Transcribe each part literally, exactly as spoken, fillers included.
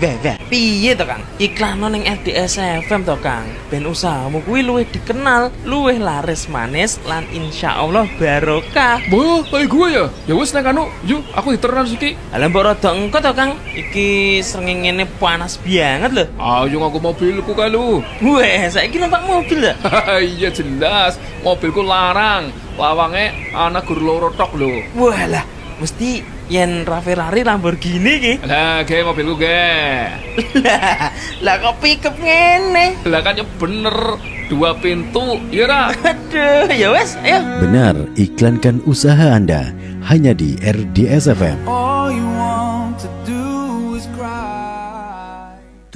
Weh, weh, piye to Kang? Iklan ning R D S F M to Kang. Ben usahamu kuwi luwih dikenal, luwih laris manis lan insyaallah barokah. Boh, kayak gue ya. Ya wis nek anu, yuk aku diteran siki. Lah mbok rada engko to Kang. Iki srengenge panas banget lho. Ayo aku mobilku kae lu. Weh, saiki numpak mobil ya? Iya jelas, mobilku larang. Lawange ana gur loro tok lho. Walah, mesti yen Ferrari Lamborghini ki. Lah, ge mobilku ge. Lah, lah kok pickup ngene? Lah kan ya bener, dua pintu, ya ra? Aduh, ya wes, ayo. Benar, iklankan usaha Anda hanya di R D S F M. All you want to do is cry.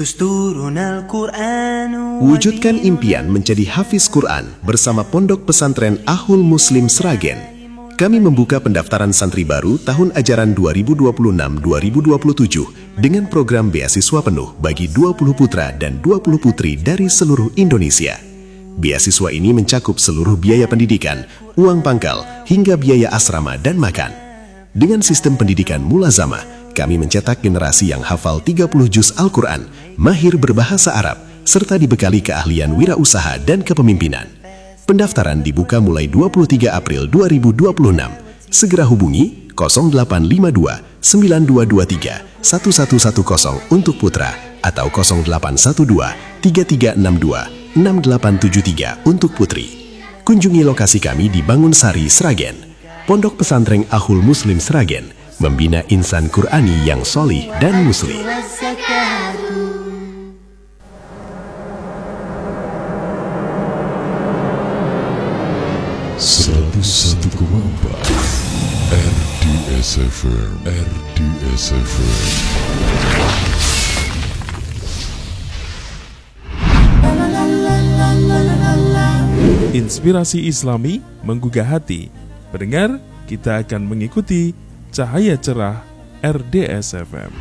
Wujudkan impian menjadi hafiz Quran bersama Pondok Pesantren Ahul Muslim Sragen. Kami membuka pendaftaran santri baru tahun ajaran dua ribu dua puluh enam dua ribu dua puluh tujuh dengan program beasiswa penuh bagi dua puluh putra dan dua puluh putri dari seluruh Indonesia. Beasiswa ini mencakup seluruh biaya pendidikan, uang pangkal, hingga biaya asrama dan makan. Dengan sistem pendidikan mulazamah, kami mencetak generasi yang hafal tiga puluh juz Al-Quran, mahir berbahasa Arab, serta dibekali keahlian wirausaha dan kepemimpinan. Pendaftaran dibuka mulai dua puluh tiga April dua ribu dua puluh enam. Segera hubungi nol delapan lima dua sembilan dua dua tiga satu satu satu nol untuk putra atau nol delapan satu dua tiga tiga enam dua enam delapan tujuh tiga untuk putri. Kunjungi lokasi kami di Bangunsari, Sragen. Pondok Pesantren Ahul Muslim Sragen membina insan Qurani yang solih dan muslim. seratus satu koma empat R D S F M R D S F M. Inspirasi Islami menggugah hati. Pendengar, kita akan mengikuti cahaya cerah R D S F M.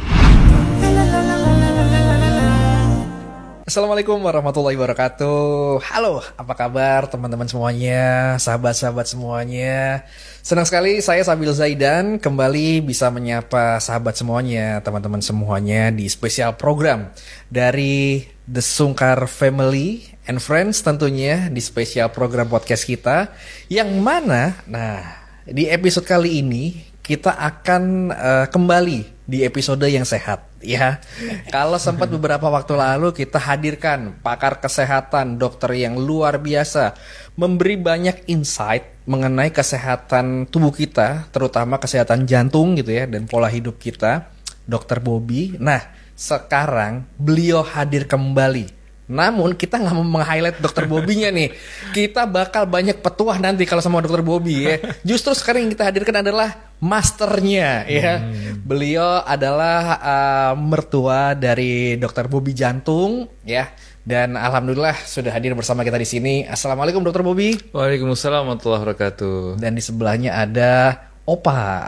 Assalamualaikum warahmatullahi wabarakatuh. Halo, apa kabar teman-teman semuanya, sahabat-sahabat semuanya. Senang sekali saya Sabil Zaidan kembali bisa menyapa sahabat semuanya, teman-teman semuanya di spesial program dari The Sungkar Family and Friends, tentunya di spesial program podcast kita. Yang mana, nah di episode kali ini kita akan uh, kembali di episode yang sehat ya. Kalau sempat beberapa waktu lalu kita hadirkan pakar kesehatan, dokter yang luar biasa, memberi banyak insight mengenai kesehatan tubuh kita, terutama kesehatan jantung gitu ya, dan pola hidup kita, Dokter Bobby. Nah, sekarang beliau hadir kembali. Namun kita nggak mau meng-highlight Dokter Bobby-nya nih. Kita bakal banyak petuah nanti kalau sama Dokter Bobby ya. Justru sekarang yang kita hadirkan adalah masternya ya. Hmm. Beliau adalah uh, mertua dari Dokter Bobby Jantung ya. Dan alhamdulillah sudah hadir bersama kita di sini. Assalamualaikum Dokter Bobby. Waalaikumsalam warahmatullahi wabarakatuh. Dan di sebelahnya ada Opa.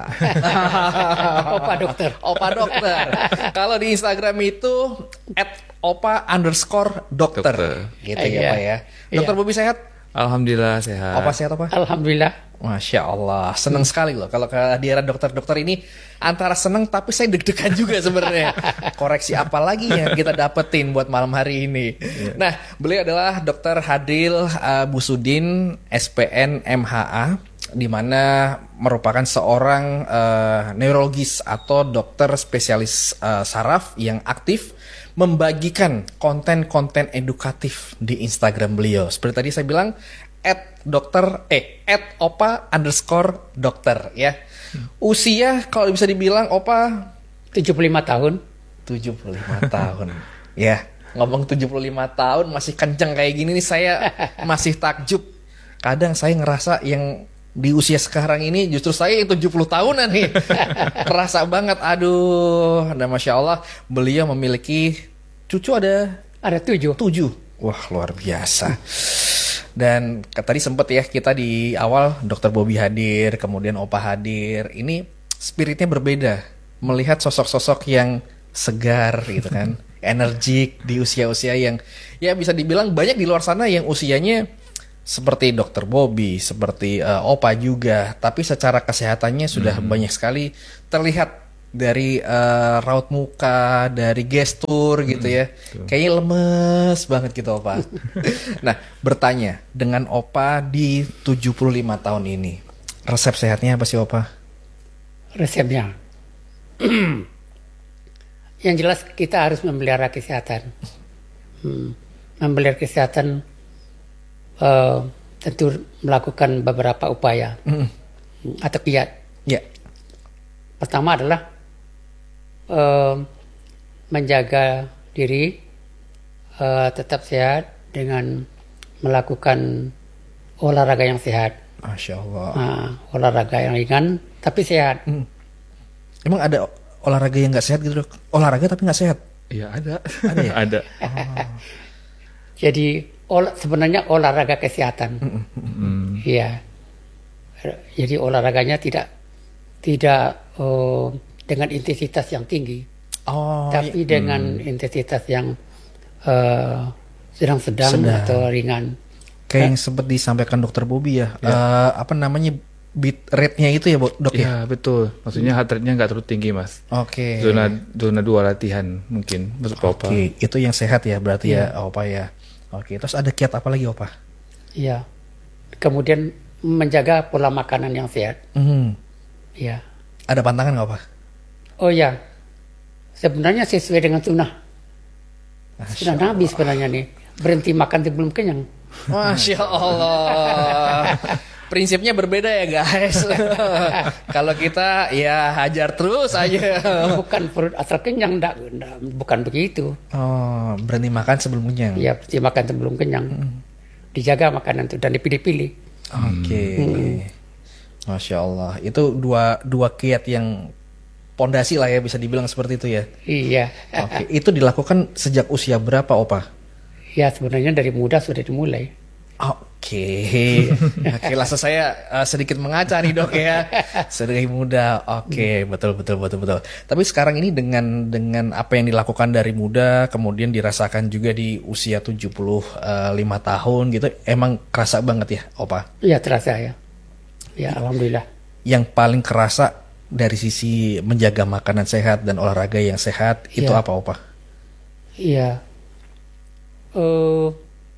Opa dokter. Opa dokter. Kalau di Instagram itu at opa underscore dokter. dokter. Gitu ya iya. Pak ya. Dokter iya. Bobby sehat? Alhamdulillah sehat. Opa sehat apa? Alhamdulillah. Masya Allah. Senang hmm. sekali loh kalau kehadiran dokter-dokter ini. Antara senang tapi saya deg-degan juga sebenarnya. Koreksi apa lagi yang kita dapetin buat malam hari ini. Yeah. Nah, beliau adalah Dokter Hadil uh, Busudin S P N M H A, di mana merupakan seorang uh, neurologis atau dokter spesialis uh, saraf yang aktif membagikan konten-konten edukatif di Instagram beliau. Seperti tadi saya bilang, at dokter eh at opa underscore dokter ya. Hmm. Usia kalau bisa dibilang Opa tujuh puluh lima tahun. tujuh puluh lima tahun. Ya, ngomong tujuh puluh lima tahun masih kenceng kayak gini nih, saya masih takjub. Kadang saya ngerasa yang di usia sekarang ini justru saya yang tujuh puluh tahunan nih. Terasa banget, aduh. Dan Masya Allah, beliau memiliki cucu ada Ada tujuh. Tujuh. Wah, luar biasa. Dan tadi sempat ya kita di awal Dokter Bobby hadir, kemudian Opa hadir. Ini spiritnya berbeda. Melihat sosok-sosok yang segar gitu kan. Energik di usia-usia yang ya bisa dibilang banyak di luar sana yang usianya seperti Dokter Bobby, seperti uh, Opa juga, tapi secara kesehatannya sudah hmm. banyak sekali terlihat Dari uh, raut muka, dari gestur gitu ya. betul. Kayaknya lemes banget gitu Opa. Nah, bertanya, dengan Opa di tujuh puluh lima tahun ini, resep sehatnya apa sih Opa? Resepnya. Yang jelas kita harus memelihara kesehatan. Hmm. Memelihara kesehatan uh, tentu melakukan beberapa upaya Mm. atau kiat. Ya. Pertama adalah uh, menjaga diri uh, tetap sehat dengan melakukan olahraga yang sehat. Masya Allah. Nah, olahraga yang ringan tapi sehat. Mm. Emang ada olahraga yang nggak sehat gitu Dok? Olahraga tapi nggak sehat? Iya ada. Ada ya? Ada. Jadi ol- sebenarnya olahraga kesehatan. Iya. Jadi olahraganya tidak tidak uh, dengan intensitas yang tinggi, Oh, tapi iya. dengan intensitas yang uh, sedang-sedang Sedang. atau ringan. Kayak yang sempat disampaikan Dokter Bobi ya. Eh, apa namanya, beat rate-nya itu ya Bo- Dok ya? Ya betul. Maksudnya heart rate-nya nggak terlalu tinggi mas. Oke. Zona zona dua latihan mungkin maksud Opa. Oke, itu yang sehat ya berarti Iya. ya Opa ya. Oke, terus ada kiat apa lagi Opa? Iya. Kemudian menjaga pola makanan yang sehat. Hmm. Iya. Ada pantangan nggak Opa? Oh ya, sebenarnya sesuai dengan sunnah. Sunnah Nabi sebenarnya nih, berhenti makan sebelum kenyang. Masya Allah. Prinsipnya berbeda ya guys. Kalau kita ya hajar terus aja. Bukan perut asal kenyang, enggak, enggak, bukan begitu. Oh, berhenti makan sebelum kenyang. Ya, berhenti makan sebelum kenyang. Dijaga makanan itu dan dipilih-pilih. Oke. Masya Allah. Itu dua dua kiat yang pondasi lah ya, bisa dibilang seperti itu ya. Iya. Oke, itu dilakukan sejak usia berapa Opa? Ya sebenarnya dari muda sudah dimulai. Oke, oke, langsung saya uh, sedikit mengaca nih Dok ya, sedari muda. Oke, betul betul betul betul. Tapi sekarang ini dengan dengan apa yang dilakukan dari muda, kemudian dirasakan juga di usia tujuh puluh lima tahun gitu, emang kerasa banget ya, Opa? Iya terasa ya. Ya alhamdulillah. Yang paling kerasa dari sisi menjaga makanan sehat dan olahraga yang sehat itu Iya. apa, Opa? Iya. Eh,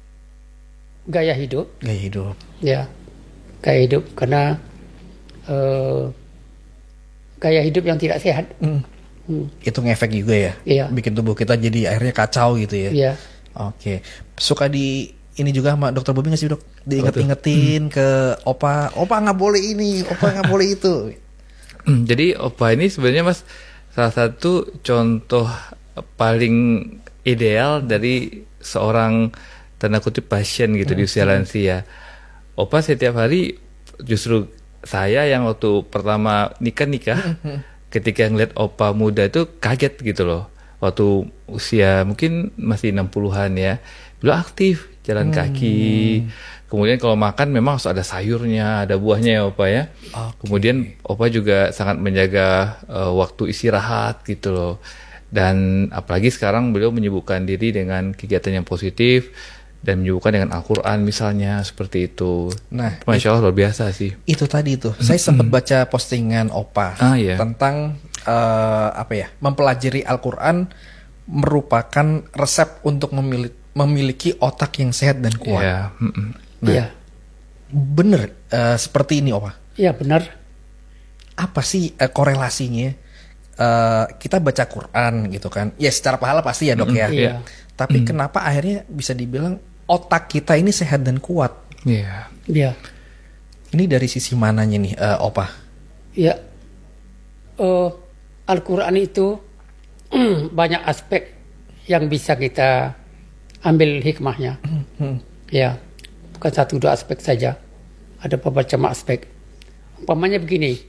gaya hidup. Gaya hidup. Ya, gaya hidup karena eh, gaya hidup yang tidak sehat. Hmm. Hmm. Itu ngefek juga ya, Iya. bikin tubuh kita jadi akhirnya kacau gitu ya. Iya. Oke, suka di ini juga sama Dokter Bobi nggak sih Dok? Diinget-ingetin ke Opa, Opa nggak boleh ini, Opa nggak boleh itu. Jadi Opa ini sebenarnya mas salah satu contoh paling ideal dari seorang tanda kutip pasien gitu di usia lansia. Opa setiap hari justru saya yang waktu pertama nikah-nikah ketika ngeliat Opa muda itu kaget gitu loh. Waktu usia mungkin masih enam puluhan ya, beliau aktif jalan kaki. Kemudian kalau makan memang harus ada sayurnya, ada buahnya ya Opa ya. Oke. Kemudian Opa juga sangat menjaga uh, waktu istirahat gitu loh. Dan apalagi sekarang beliau menyibukkan diri dengan kegiatan yang positif dan menyibukkan dengan Al-Quran misalnya seperti itu. Nah, Masya Allah luar biasa sih. Itu tadi tuh, saya sempat baca postingan Opa Ah, iya. tentang eh, apa ya, mempelajari Al-Quran merupakan resep untuk memiliki, memiliki otak yang sehat dan kuat. Ya, mm-mm. Nah, Iya. bener eh, seperti ini Opa. Iya benar. Apa sih eh, korelasinya? Eh, kita baca Quran gitu kan, ya secara pahala pasti ya Dok ya. Iya. Tapi kenapa akhirnya bisa dibilang otak kita ini sehat dan kuat? Iya. Iya. Ini dari sisi mananya nih, eh, Opa? Ya. Eh, Al-Quran itu banyak aspek yang bisa kita ambil hikmahnya. Ya, bukan satu dua aspek saja. Ada beberapa aspek. Umpamanya begini,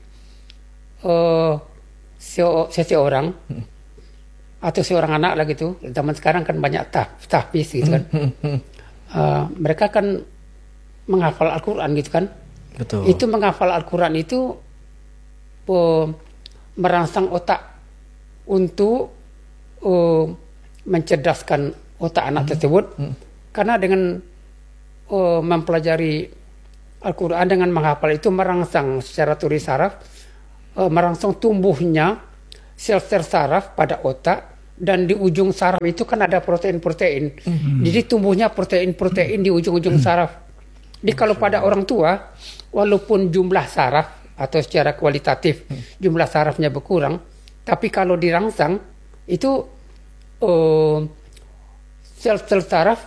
eh, seo- seseorang atau seorang anak lah gitu, zaman sekarang kan banyak tah, tahfiz gitu kan. Eh, mereka kan menghafal Al-Quran gitu kan. Betul. Itu menghafal Al-Quran itu eh, merangsang otak untuk eh, mencerdaskan otak anak tersebut. Karena dengan eh, mempelajari Al-Quran dengan menghafal itu merangsang secara tulis saraf, eh, merangsang tumbuhnya sel-sel saraf pada otak, dan di ujung saraf itu kan ada protein-protein. Mm-hmm. Jadi tumbuhnya protein-protein di ujung-ujung mm-hmm. saraf. Jadi kalau pada orang tua, walaupun jumlah saraf atau secara kualitatif mm. jumlah sarafnya berkurang, tapi kalau dirangsang itu uh, sel-sel saraf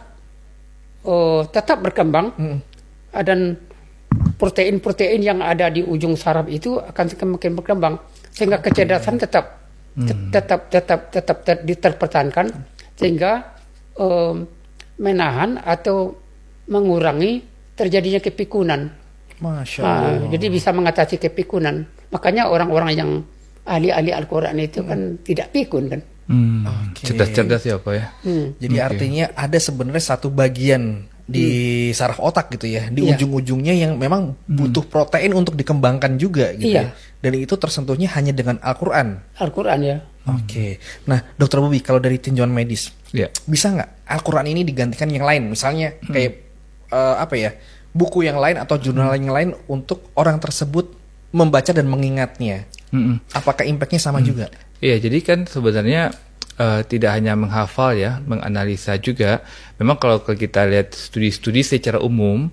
uh, tetap berkembang mm. dan protein-protein yang ada di ujung saraf itu akan semakin berkembang sehingga kecerdasan tetap Hmm. tetap tetap tetap ter, terpertahankan sehingga um, menahan atau mengurangi terjadinya kepikunan. Masya Allah. Nah, jadi bisa mengatasi kepikunan. Makanya orang-orang yang ahli-ahli Al-Quran itu hmm. kan tidak pikun kan. Hmm. Okay. Cerdas-cerdas ya Pak ya. Hmm. Jadi okay. artinya ada sebenarnya satu bagian di hmm. saraf otak gitu ya, di iya. ujung-ujungnya yang memang butuh protein untuk dikembangkan juga gitu iya. ya. Dan itu tersentuhnya hanya dengan Al-Quran. Al-Quran ya. Oke. Okay. Nah, Dokter Bobi, kalau dari tinjauan medis, yeah. bisa nggak Al-Quran ini digantikan yang lain? Misalnya hmm. kayak uh, apa ya, buku yang lain atau jurnal hmm. yang lain untuk orang tersebut membaca dan mengingatnya. Hmm. Apakah impactnya sama hmm. juga? Iya, jadi kan sebenarnya uh, tidak hanya menghafal ya, hmm. menganalisa juga. Memang kalau kita lihat studi-studi secara umum,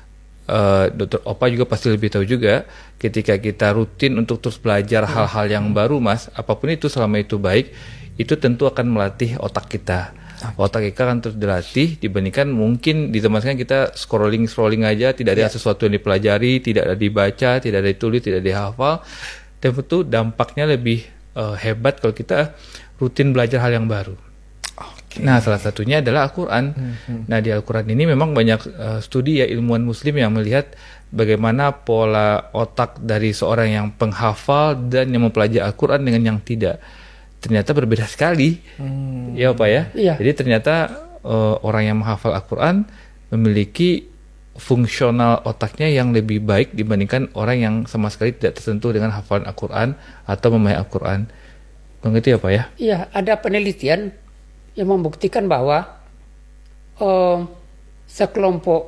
Uh, Dokter Opa juga pasti lebih tahu juga ketika kita rutin untuk terus belajar hmm. hal-hal yang hmm. baru Mas, apapun itu selama itu baik, itu tentu akan melatih otak kita. Okay. Otak kita akan terus dilatih dibandingkan mungkin di teman-teman kita scrolling-scrolling aja, tidak ada yeah. sesuatu yang dipelajari, tidak ada dibaca, tidak ada ditulis, tidak ada dihafal. Dan itu dampaknya lebih uh, hebat kalau kita rutin belajar hal yang baru. Nah, salah satunya adalah Al-Quran. Mm-hmm. Nah, di Al-Quran ini memang banyak uh, studi ya ilmuwan muslim yang melihat bagaimana pola otak dari seorang yang penghafal dan yang mempelajari Al-Quran dengan yang tidak. Ternyata berbeda sekali. Mm. Ya Pak ya? Iya. Jadi ternyata uh, orang yang menghafal Al-Quran memiliki fungsional otaknya yang lebih baik dibandingkan orang yang sama sekali tidak tersentuh dengan hafalan Al-Quran atau memahami Al-Quran. Begitu ya Pak ya? Iya, ada penelitian yang membuktikan bahwa uh, sekelompok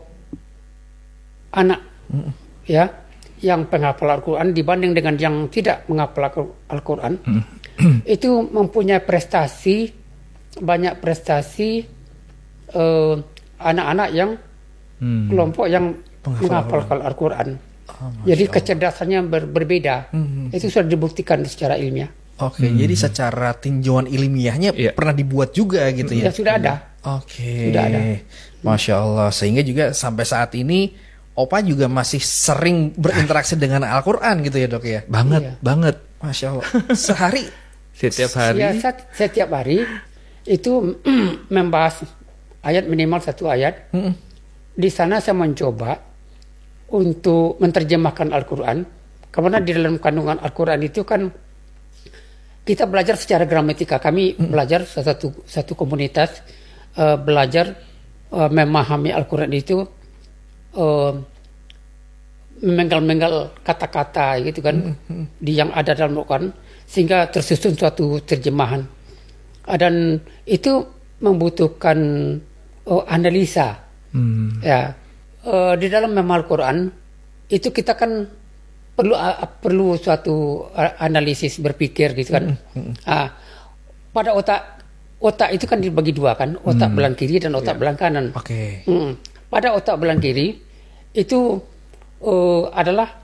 anak mm. ya yang penghafal Al-Quran dibanding dengan yang tidak menghafal Al-Quran mm. itu mempunyai prestasi banyak prestasi uh, anak-anak yang mm. kelompok yang menghafal Al-Quran. Oh, jadi kecerdasannya ber- berbeda. Mm-hmm. Itu sudah dibuktikan secara ilmiah. Oke, hmm. jadi secara tinjauan ilmiahnya yeah. pernah dibuat juga gitu ya? Ya sudah ada. Oke, sudah ada. Masya Allah. Sehingga juga sampai saat ini Opa juga masih sering berinteraksi dengan Al-Quran gitu ya Dok ya? Banget, iya. banget. Masya Allah. Sehari? Setiap hari? Ya, setiap hari itu membahas ayat minimal satu ayat. Hmm. Di sana saya mencoba untuk menerjemahkan Al-Quran. Karena di dalam kandungan Al-Quran itu kan kita belajar secara gramatika. Kami mm. belajar satu satu komunitas uh, belajar uh, memahami Al-Quran itu uh, memenggal-menggal kata-kata gitu kan mm. di yang ada dalam Al-Quran sehingga tersusun suatu terjemahan. Uh, dan itu membutuhkan uh, analisa. Mm. Ya, uh, di dalam memahami Al-Quran itu kita kan perlu uh, perlu suatu analisis berpikir gitu kan. Mm-hmm. Uh, pada otak otak itu kan dibagi dua kan, otak mm. belang kiri dan otak yeah. belang kanan. Oke. Okay. Mm. Pada otak belang kiri itu uh, adalah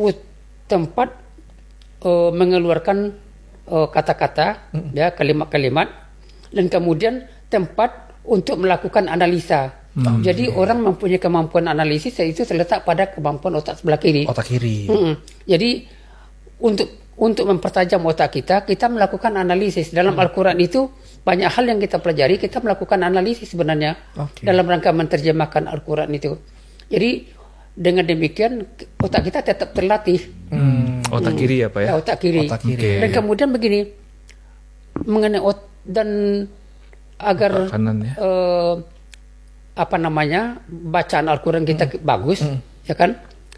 tempat uh, mengeluarkan uh, kata-kata, mm. ya kalimat-kalimat, dan kemudian tempat untuk melakukan analisa. Hmm. Jadi orang mempunyai kemampuan analisis itu terletak pada kemampuan otak sebelah kiri. Otak kiri. Hmm. Jadi untuk untuk mempertajam otak kita, kita melakukan analisis. Dalam hmm. Al-Quran itu banyak hal yang kita pelajari, kita melakukan analisis sebenarnya okay. dalam rangka menerjemahkan Al-Quran itu. Jadi dengan demikian otak kita tetap terlatih. Hmm. Otak hmm. kiri ya Pak ya? Ya, otak kiri. Otak kiri. Dan kemudian begini, mengenai ot dan agar kanan, ya? uh, apa namanya bacaan Al-Quran kita hmm. bagus, hmm. ya kan?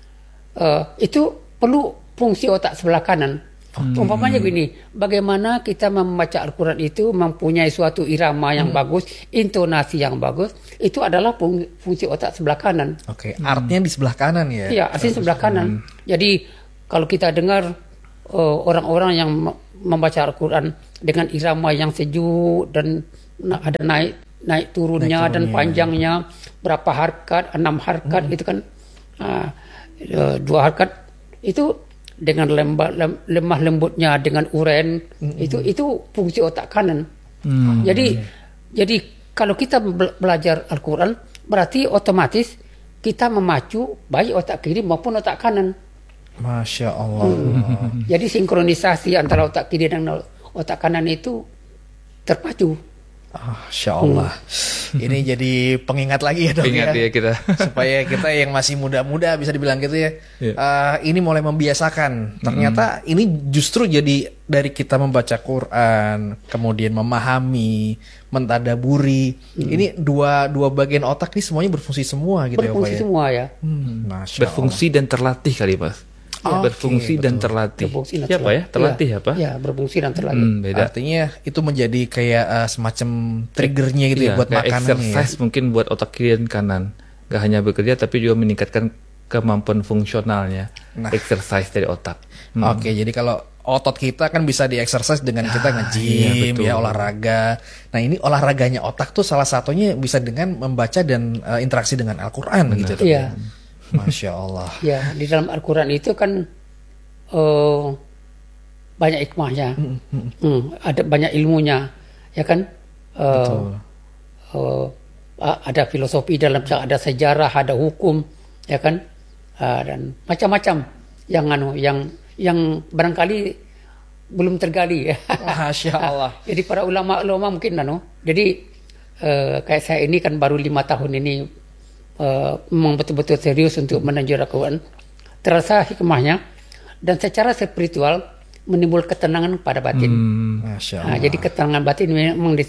Uh, itu perlu fungsi otak sebelah kanan. Hmm. Umpamanya gini, bagaimana kita membaca Al-Quran itu mempunyai suatu irama yang hmm. bagus, intonasi yang bagus, itu adalah fungsi otak sebelah kanan. Oke, okay. artnya di sebelah kanan ya? Iya, artinya sebelah kanan. Hmm. Jadi kalau kita dengar uh, orang-orang yang membaca Al-Quran dengan irama yang sejuk dan na- ada naik naik turunnya Naik dan turunnya. panjangnya berapa harkat, enam harkat itu kan uh, uh, dua harkat itu dengan lembah, lem, lemah lembutnya dengan uren itu itu fungsi otak kanan. Hmm. Jadi jadi kalau kita be- belajar Al-Quran berarti otomatis kita memacu baik otak kiri maupun otak kanan. Masya Allah. Jadi sinkronisasi antara otak kiri dan otak kanan itu terpacu. Masya Allah. Ini jadi pengingat lagi ya dok Ingat ya. ya kita. Supaya kita yang masih muda-muda bisa dibilang gitu ya. Iya. Eh, ini mulai membiasakan. Ternyata ini justru jadi dari kita membaca Quran, kemudian memahami, mentadaburi. Ini dua dua bagian otak ini semuanya berfungsi semua gitu Berfungsi ya Pak ya. semua ya. Hmm, Masya Berfungsi dan terlatih kali Mas. Allah. Berfungsi Oke, dan betul. terlatih. Berfungsi dan Ya Pak ya, terlatih ya Pak. Ya, berfungsi dan terlatih. Hmm, beda. Artinya itu menjadi kayak eh, semacam triggernya gitu Iya, ya buat kayak makanannya ya. exercise mungkin buat otak kiri dan kanan. Gak hanya bekerja tapi juga meningkatkan kemampuan fungsionalnya. Nah. Exercise dari otak. Hmm. Oke, jadi kalau otot kita kan bisa di-exercise dengan kita iya, nge-gym, betul. ya olahraga. Nah ini olahraganya otak tuh salah satunya bisa dengan membaca dan eh, interaksi dengan Al-Quran gitu. Dok. Iya. Masya Allah. Ya, di dalam Al-Quran itu kan eh, banyak hikmahnya, Hmm, ada banyak ilmunya, ya kan? Eh, eh, ada filosofi dalam, ada sejarah, ada hukum, ya kan? Eh, dan macam-macam yang anu, yang yang barangkali belum tergali. Masya Allah. Jadi para ulama-ulama mungkin anu, jadi eh, kayak saya ini kan baru lima tahun ini Uh, memang betul-betul serius untuk menanjur Al-Quran, terasa hikmahnya dan secara spiritual menimbul ketenangan pada batin. Hmm. Masya Nah, Allah. jadi ketenangan batin memang di,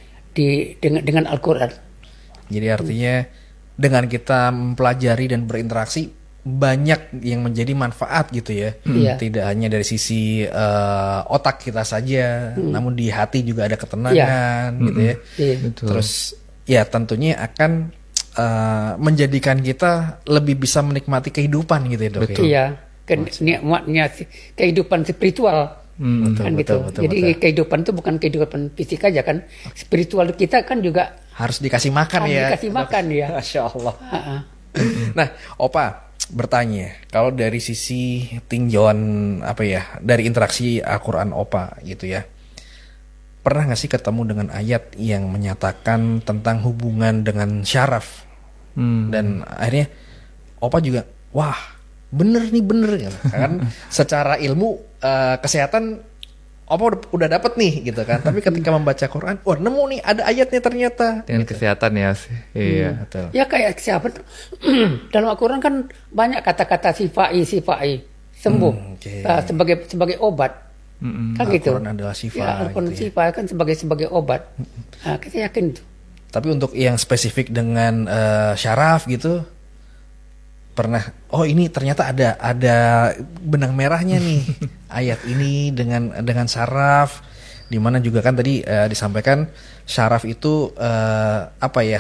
di dengan, dengan Al-Quran. Jadi artinya dengan kita mempelajari dan berinteraksi banyak yang menjadi manfaat gitu ya. Iya. Tidak hanya dari sisi eh, otak kita saja, namun di hati juga ada ketenangan gitu ya. Iya. Terus ya tentunya akan eh, menjadikan kita lebih bisa menikmati kehidupan gitu ya dok. ya? Iya, ke, nikmatnya si- kehidupan spiritual. Hmm. Betul, Kan betul, gitu. betul, Jadi betul. kehidupan itu bukan kehidupan fisik aja kan, spiritual kita kan juga Harus dikasih makan harus ya. dikasih makan ya. Masya Allah. Ha-ha. Nah, Opa bertanya, kalau dari sisi tinjauan apa ya, dari interaksi Al-Quran Opa gitu ya, pernah nggak sih ketemu dengan ayat yang menyatakan tentang hubungan dengan syaraf? Hmm. Dan akhirnya Opa juga, wah bener nih bener gitu. Kan secara ilmu eh, kesehatan Opa udah, udah dapet nih gitu kan. Tapi ketika membaca Quran, wah nemu nih ada ayatnya ternyata. Dengan kesehatan ya sih. Iya. Betul. Ya kayak siapa dalam Al-Quran kan banyak kata-kata sifai sifai sembuh. Hmm, oke. Nah, sebagai sebagai obat. Mm-mm. Kan gitu. Al-Quran adalah syifa Ya, Al-Quran gitu ya. sifai kan sebagai sebagai obat. Nah, kita yakin itu. Tapi untuk yang spesifik dengan eh, syaraf gitu, pernah, oh ini ternyata ada ada benang merahnya nih ayat ini dengan dengan syaraf, dimana juga kan tadi eh, disampaikan syaraf itu eh, apa ya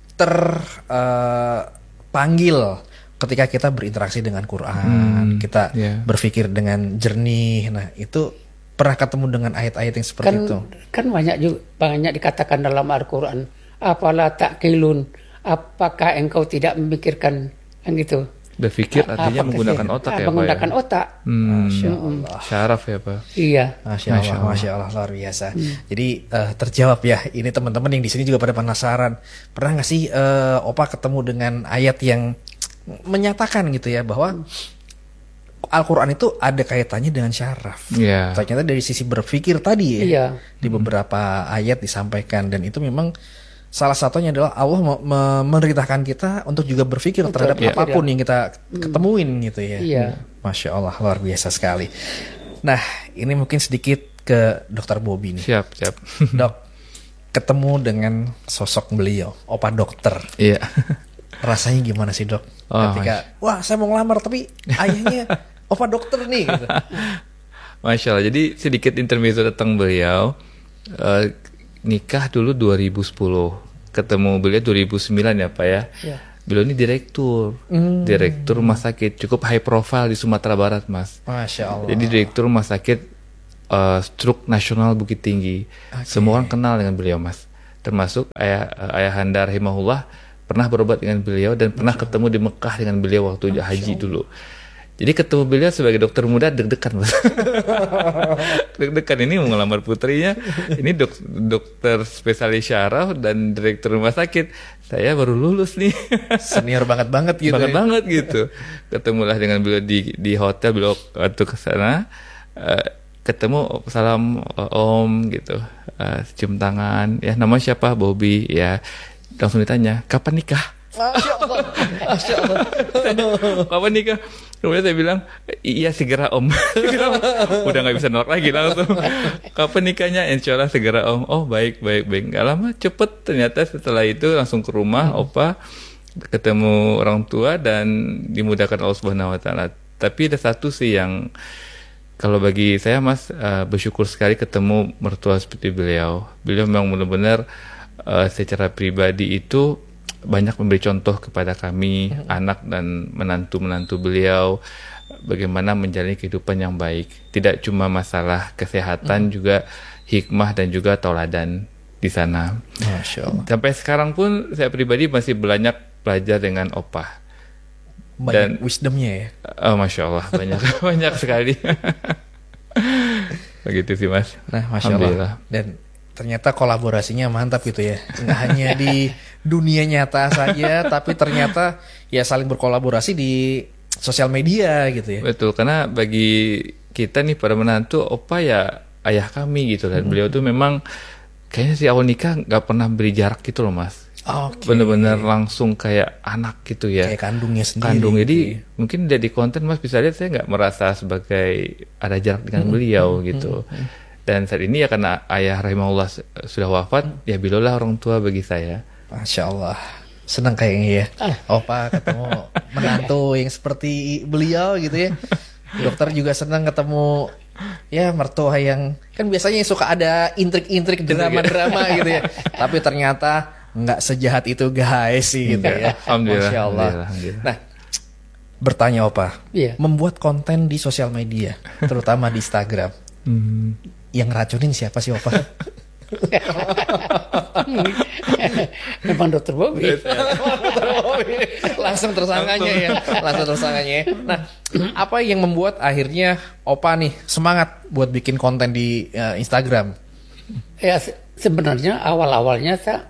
terpanggil ketika kita berinteraksi dengan Quran, Hmm, kita yeah. berpikir dengan jernih. Nah itu pernah ketemu dengan ayat-ayat yang seperti Kan itu. kan banyak juga banyak dikatakan dalam Al-Quran. Apalah takkilun? Apakah engkau tidak memikirkan? Kan gitu. Berpikir A- artinya apa menggunakan kesih- otak ah, ya Pak menggunakan ya? otak. Hmm. Masya Allah. Syaraf ya Pak. Iya. Masya Allah, Masya Allah, luar biasa. Jadi eh, terjawab ya. Ini teman-teman yang di sini juga pada penasaran. Pernah nggak sih eh, Opa ketemu dengan ayat yang menyatakan gitu ya bahwa Al-Quran itu ada kaitannya dengan syaraf. Iya. Ternyata dari sisi berpikir tadi ya, Iya. di beberapa ayat disampaikan dan itu memang salah satunya adalah Allah me- me- memerintahkan kita untuk juga berpikir Untuk terhadap berpikir, apapun ya. yang kita ketemuin gitu ya. Iya. Masya Allah, luar biasa sekali. Nah, ini mungkin sedikit ke Dokter Bobby nih. Siap, siap. Dok, ketemu dengan sosok beliau, Opa Dokter. Iya. Rasanya gimana sih dok? Oh, Ketika, wah saya mau ngelamar tapi ayahnya Opa Dokter nih. Gitu. Masya Allah. Jadi sedikit intermezzo tentang beliau. Eh, nikah dulu dua ribu sepuluh, ketemu beliau dua ribu sembilan ya Pak ya. Iya. Beliau ini direktur, Hmm. direktur rumah sakit cukup high profile di Sumatera Barat Mas. Masya Allah. Jadi direktur rumah sakit uh, stroke nasional Bukit Tinggi. Okay. Semua orang kenal dengan beliau, Mas. Termasuk ayah uh, ayahanda rahimahullah pernah berobat dengan beliau dan pernah ketemu di Mekah dengan beliau waktu haji dulu. Jadi ketemu beliau sebagai dokter muda deg-degan, Mas. Deg-degan, ini mau ngelamar putrinya. Ini dok, dokter spesialis syaraf dan direktur rumah sakit. Saya baru lulus nih. Senior banget banget gitu. Banget ya. banget gitu. Ketemulah dengan beliau di di hotel, beliau waktu ke sana. Uh, ketemu salam uh, Om gitu. Uh, cium tangan. Ya, nama siapa? Bobby. Ya. Langsung ditanya, "Kapan nikah?" Masya Allah. Masya Allah. Kapan nikah? Kemudian saya bilang, iya segera Om. Udah gak bisa nolak lagi langsung. Kapan nikahnya? Insya Allah segera Om. Oh baik, baik, baik. Gak lama cepet ternyata setelah itu langsung ke rumah, hmm. Opa ketemu orang tua dan dimudahkan Allah Subhanahu Wa Taala. Tapi ada satu sih yang kalau bagi saya, Mas, uh, bersyukur sekali ketemu mertua seperti beliau. Beliau memang benar-benar uh, secara pribadi itu banyak memberi contoh kepada kami, hmm. anak dan menantu-menantu beliau, bagaimana menjalani kehidupan yang baik. Tidak cuma masalah kesehatan, hmm. juga hikmah dan juga tauladan di sana. Masya Allah. Sampai sekarang pun saya pribadi masih banyak belajar dengan Opa. Banyak dan wisdomnya ya. Oh, Masya Allah, banyak banyak sekali. Begitu sih, Mas. Nah, Masya Allah. Dan ternyata kolaborasinya mantap gitu ya. Nggak hanya di dunia nyata saja, tapi ternyata ya saling berkolaborasi di sosial media gitu ya. Betul, karena bagi kita nih para menantu, Opa ya ayah kami gitu. Dan hmm. beliau tuh memang kayaknya si awal nikah nggak pernah beri jarak gitu loh, Mas. Okay. Bener-bener langsung kayak anak gitu ya. Kayak kandungnya sendiri. Kandung, jadi gitu ya. Mungkin dari konten Mas bisa lihat saya nggak merasa sebagai ada jarak dengan hmm. beliau gitu. Hmm. Dan saat ini ya karena ayah rahimahullah sudah wafat, hmm. ya beliaulah orang tua bagi saya. Masya Allah, senang kayaknya ya. Opa ketemu menantu yang seperti beliau gitu ya. Dokter juga senang ketemu ya mertua yang kan biasanya suka ada intrik-intrik drama-drama gitu ya. Tapi ternyata nggak sejahat itu guys sih gitu ya. Alhamdulillah. Masya Allah. Alhamdulillah, alhamdulillah. Nah, bertanya Opa, yeah. membuat konten di sosial media, terutama di Instagram. Hmm. Yang racunin siapa sih Opa? Memang dokter Bobby. Langsung tersangkanya ya. Langsung tersangkanya. Nah, apa yang membuat akhirnya Opa nih semangat buat bikin konten di uh, Instagram? Ya se- sebenarnya awal-awalnya saya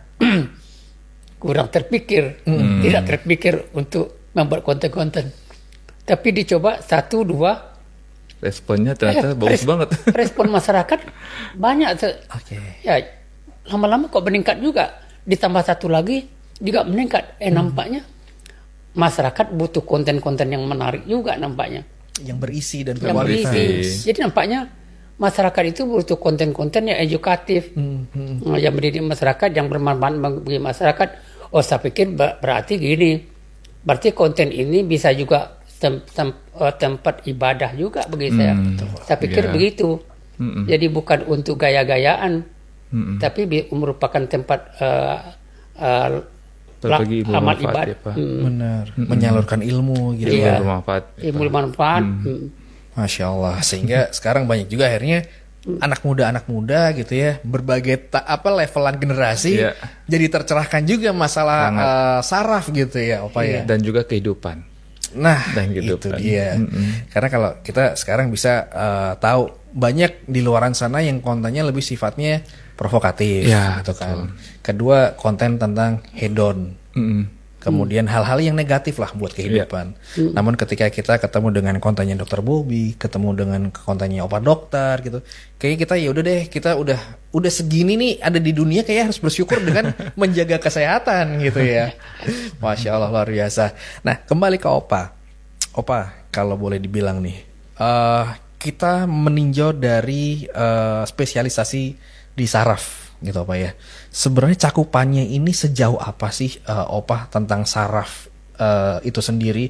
kurang terpikir, hmm. tidak terpikir untuk membuat konten-konten. Tapi dicoba satu dua. Responnya ternyata eh, bagus res- banget. Respon masyarakat banyak. Oke. Okay. Ya lama-lama kok meningkat juga. Ditambah satu lagi juga meningkat. Eh hmm. nampaknya masyarakat butuh konten-konten yang menarik juga nampaknya. Yang berisi dan yang berisi. Jadi nampaknya masyarakat itu butuh konten-konten yang edukatif, hmm. Hmm. yang mendidik masyarakat, yang bermanfaat bagi masyarakat. Oh, saya pikir berarti gini. Berarti konten ini bisa juga Tem, tem, uh, tempat ibadah juga bagi hmm, saya. Saya pikir yeah. begitu. Mm-mm. Jadi bukan untuk gaya-gayaan, Mm-mm. tapi bi- merupakan tempat uh, uh, berbagi ilmu amal ibadah. ibadah. Hmm. Benar. Mm-mm. Menyalurkan ilmu gitu. Iya. Ilmu bermanfaat. Ilmu bermanfaat. Hmm. Hmm. Masya Allah. Sehingga sekarang banyak juga akhirnya anak muda-anak muda gitu ya, berbagai ta- apa levelan generasi yeah. jadi tercerahkan juga masalah uh, saraf gitu ya, Opa yeah. ya. Dan juga kehidupan. Nah, dan itu kan. dia. Mm-hmm. Karena kalau kita sekarang bisa uh, tahu banyak di luaran sana yang kontennya lebih sifatnya provokatif, ya, gitu kan. Kedua, konten tentang hedon. Mm-hmm. Kemudian mm. hal-hal yang negatif lah buat kehidupan. Yeah. Namun ketika kita ketemu dengan kontennya dokter Bobby, ketemu dengan kontennya Opa Dokter gitu, kayaknya kita ya udah deh, kita udah udah segini nih ada di dunia, kayak harus bersyukur dengan menjaga kesehatan gitu ya. Masya Allah, luar biasa. Nah, kembali ke Opa. Opa, kalau boleh dibilang nih, uh, kita meninjau dari uh, spesialisasi di saraf gitu Opa ya. Sebenarnya cakupannya ini sejauh apa sih uh, Opa tentang saraf uh, itu sendiri?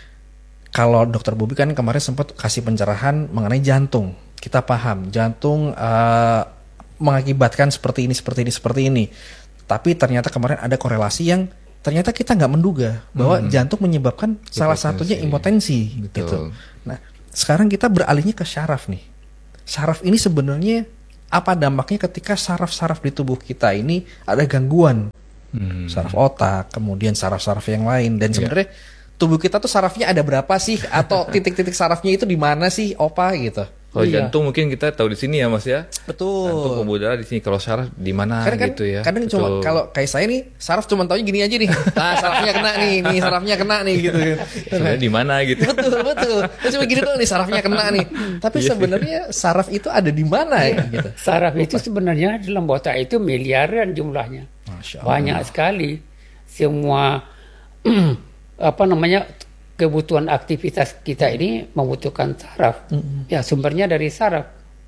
Kalau dokter Bobby kan kemarin sempat kasih pencerahan mengenai jantung. Kita paham jantung uh, mengakibatkan seperti ini, seperti ini, seperti ini. Tapi ternyata kemarin ada korelasi yang ternyata kita nggak menduga bahwa hmm. jantung menyebabkan impotensi. Salah satunya impotensi. Betul. Gitu. Nah, sekarang kita beralihnya ke syaraf nih. saraf ini sebenarnya apa dampaknya ketika saraf-saraf di tubuh kita ini ada gangguan. Hmm. Saraf otak, kemudian saraf-saraf yang lain. Dan sebenarnya tubuh kita tuh sarafnya ada berapa sih? Atau titik-titik sarafnya itu di mana sih, Opa gitu? Kalau Iya. jantung mungkin kita tahu di sini ya Mas ya. Betul. Jantung pembuluh darah di sini. Kalau saraf di mana Kadang kan, gitu ya. kadang Betul. cuma kalau kayak saya nih saraf cuma taunya gini aja nih. Nah, sarafnya kena nih, nih sarafnya kena nih gitu kan. Sebenarnya di mana gitu. Betul, betul. Terus cuma gini doang nih sarafnya kena nih. Tapi sebenarnya saraf itu ada di mana ya gitu. Saraf itu sebenarnya dalam otak itu miliaran jumlahnya. Masya Allah. Banyak sekali. Semua apa namanya kebutuhan aktivitas kita ini membutuhkan saraf. Ya, sumbernya dari saraf.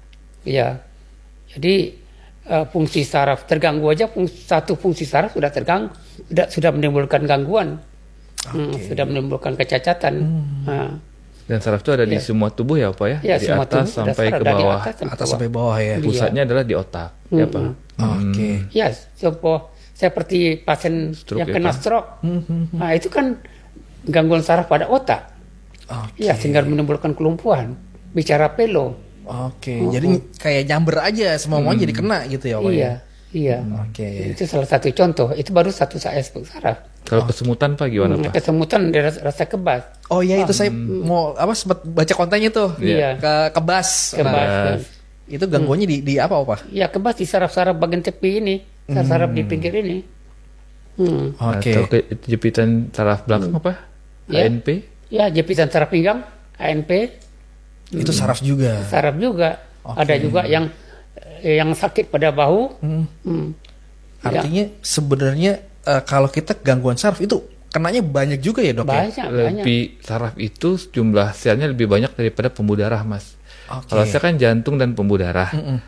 Ya. Jadi uh, fungsi saraf terganggu aja fungsi, satu fungsi saraf sudah terganggu, sudah, sudah menimbulkan gangguan. Hmm, sudah menimbulkan kecacatan. Nah, Dan saraf itu ada di Ya. semua tubuh ya Pak ya? Ya, Dari semua atas tubuh ada sampai saraf, ke dari bawah. atas sampai Atas sampai bawah ya. Iya. Pusatnya adalah di otak, ya Pak. Oke. ya, sebuah seperti pasien Stroke yang ya, kena Pak? stroke. Nah, itu kan gangguan saraf pada otak. Oke. Ya, sehingga menimbulkan kelumpuhan. Bicara pelo. Oke. Jadi kayak nyamber aja semuanya jadi kena gitu ya, Pak. Iya, iya. Oke. Itu salah satu contoh. Itu baru satu aspek saraf. Kalau kesemutan Pak gimana Hmm, Pak? Kesemutan dari rasa, rasa kebas. Oh iya itu saya mau apa sempat baca kontennya tuh. Iya. Ke kebas. Kebas. Nah, itu gangguannya di di apa, Pak? Ya, kebas di saraf-saraf bagian tepi ini. Saraf-saraf di pinggir ini. Hmm. Oke. Atau ke jepitan saraf belakang apa? Ya. A N P? Ya, jepitan saraf pinggang, A N P, Itu saraf juga. saraf juga. Oke. Ada juga yang eh, yang sakit pada bahu. Hmm. Hmm. Artinya sebenarnya eh, kalau kita gangguan saraf itu kenanya banyak juga ya, Dok ya? Banyak, banyak. Lebih saraf itu jumlah selnya lebih banyak daripada pembuluh darah Mas. Oke. Kalau sel kan jantung dan pembuluh darah.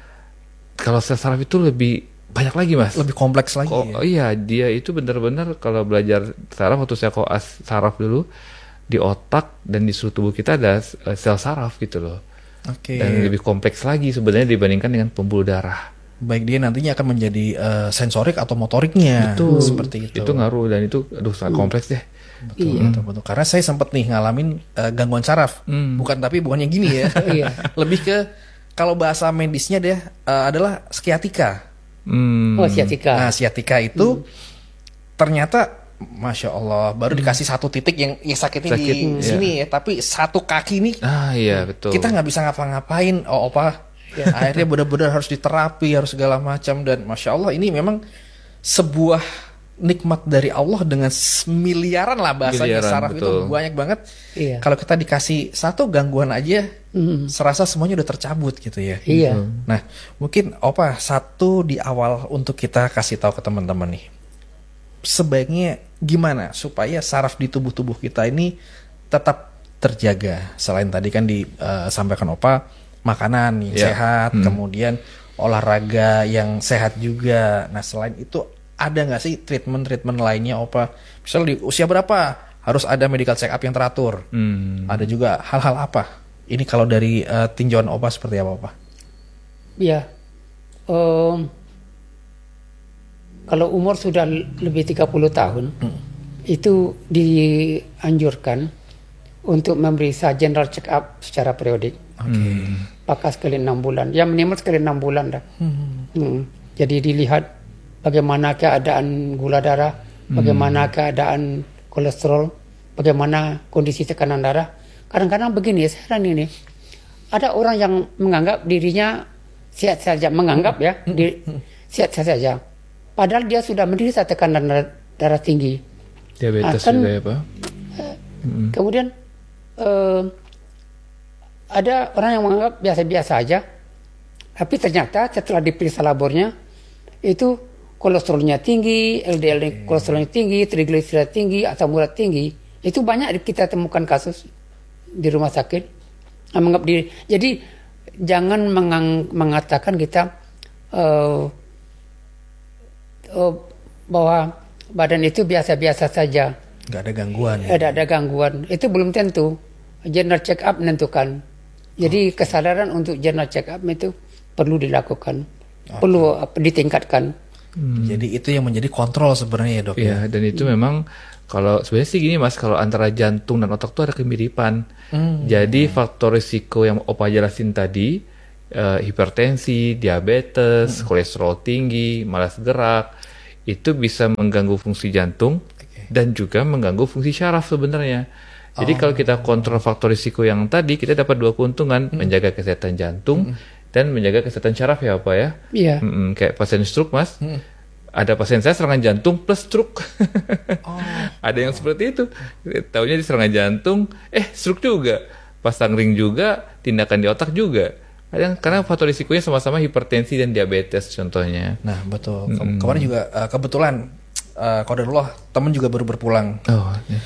Kalau sel saraf itu lebih banyak lagi Mas. Lebih kompleks lagi. Kok, ya? oh iya, dia itu benar-benar kalau belajar saraf waktu saya koas saraf dulu di otak dan di seluruh tubuh kita ada eh, sel saraf gitu loh. Oke. Dan lebih kompleks lagi sebenarnya dibandingkan dengan pembuluh darah. Baik dia nantinya akan menjadi eh, sensorik atau motoriknya. Itu Seperti itu. Itu ngaruh dan itu aduh sangat kompleks deh. Betul, betul, betul. Karena saya sempat nih ngalamin eh, gangguan saraf. Hmm. Bukan tapi bukan yang gini ya. Iya. Lebih ke kalau bahasa medisnya deh eh, adalah sciatica. Hmm. Oh, sciatica. Nah, sciatica itu ternyata Masya Allah baru dikasih satu titik yang, yang sakitnya Sakit, di iya. sini ya. Tapi satu kaki nih Ah iya betul. kita nggak bisa ngapa-ngapain. Oh opa, akhirnya benar-benar harus diterapi, harus segala macam. Dan Masya Allah ini memang sebuah nikmat dari Allah dengan miliaran lah bahasanya. Miliaran, Saraf itu betul. banyak banget. Iya. Kalau kita dikasih satu gangguan aja, Hmm. serasa semuanya udah tercabut gitu ya. Iya. Nah, mungkin Opa satu di awal untuk kita kasih tahu ke teman-teman nih. Sebaiknya gimana supaya saraf di tubuh-tubuh kita ini tetap terjaga? Selain tadi kan disampaikan Opa makanan yang Ya. sehat, Hmm. kemudian olahraga yang sehat juga. Nah, selain itu ada nggak sih treatment-treatment lainnya Opa? Misalnya di usia berapa harus ada medical check up yang teratur? Hmm. Ada juga hal-hal apa? Ini kalau dari eh, tinjauan Opa seperti apa Opa? Ya. Em, kalau umur sudah lebih tiga puluh tahun, itu dianjurkan untuk memeriksa general check up secara periodik. Oke. Apakah sekali enam bulan? Ya minimal sekali enam bulan dah. Hmm. Jadi dilihat bagaimana keadaan gula darah, bagaimana keadaan kolesterol, bagaimana kondisi tekanan darah. Kadang-kadang begini, saya heran ini. Ada orang yang menganggap dirinya sehat saja, menganggap ya, di, sehat saja. Padahal dia sudah menderita tekanan darah, darah tinggi. Diabetes Ah, kan- juga ya Pak. Kemudian eh, ada orang yang menganggap biasa-biasa aja, tapi ternyata setelah diperiksa labornya itu kolesterolnya tinggi, L D L kolesterolnya tinggi, trigliserida tinggi, asam urat tinggi. Itu banyak kita temukan kasus di rumah sakit. Yang menganggap diri. Jadi jangan mengang- mengatakan kita eh, eh, bahwa badan itu biasa-biasa saja. Nggak ada gangguan. Ya? Ada ada gangguan. Itu belum tentu. General check up menentukan. Jadi kesadaran untuk general check up itu perlu dilakukan. Perlu apa, ditingkatkan. Jadi itu yang menjadi kontrol sebenarnya ya dok. Iya, dan itu memang kalau sebenarnya sih gini Mas, kalau antara jantung dan otak tuh ada kemiripan. Hmm. Jadi faktor risiko yang Opa jelasin tadi uh, hipertensi, diabetes, hmm. kolesterol tinggi, malas gerak, itu bisa mengganggu fungsi jantung okay. dan juga mengganggu fungsi syaraf sebenarnya. Jadi oh. kalau kita kontrol faktor risiko yang tadi, kita dapat dua keuntungan, hmm. menjaga kesehatan jantung hmm. dan menjaga kesehatan syaraf ya Pak ya. Iya. Hmm, kayak pasien stroke Mas, hmm. ada pasien saya serangan jantung plus stroke. oh. Ada yang seperti itu, taunya di serangan jantung, eh stroke juga, pasang ring juga, tindakan di otak juga. Ada karena faktor risikonya sama-sama hipertensi dan diabetes contohnya. Nah betul. Hmm. Kemarin juga uh, kebetulan uh, qadarullah teman juga baru berpulang. Oh. Ya.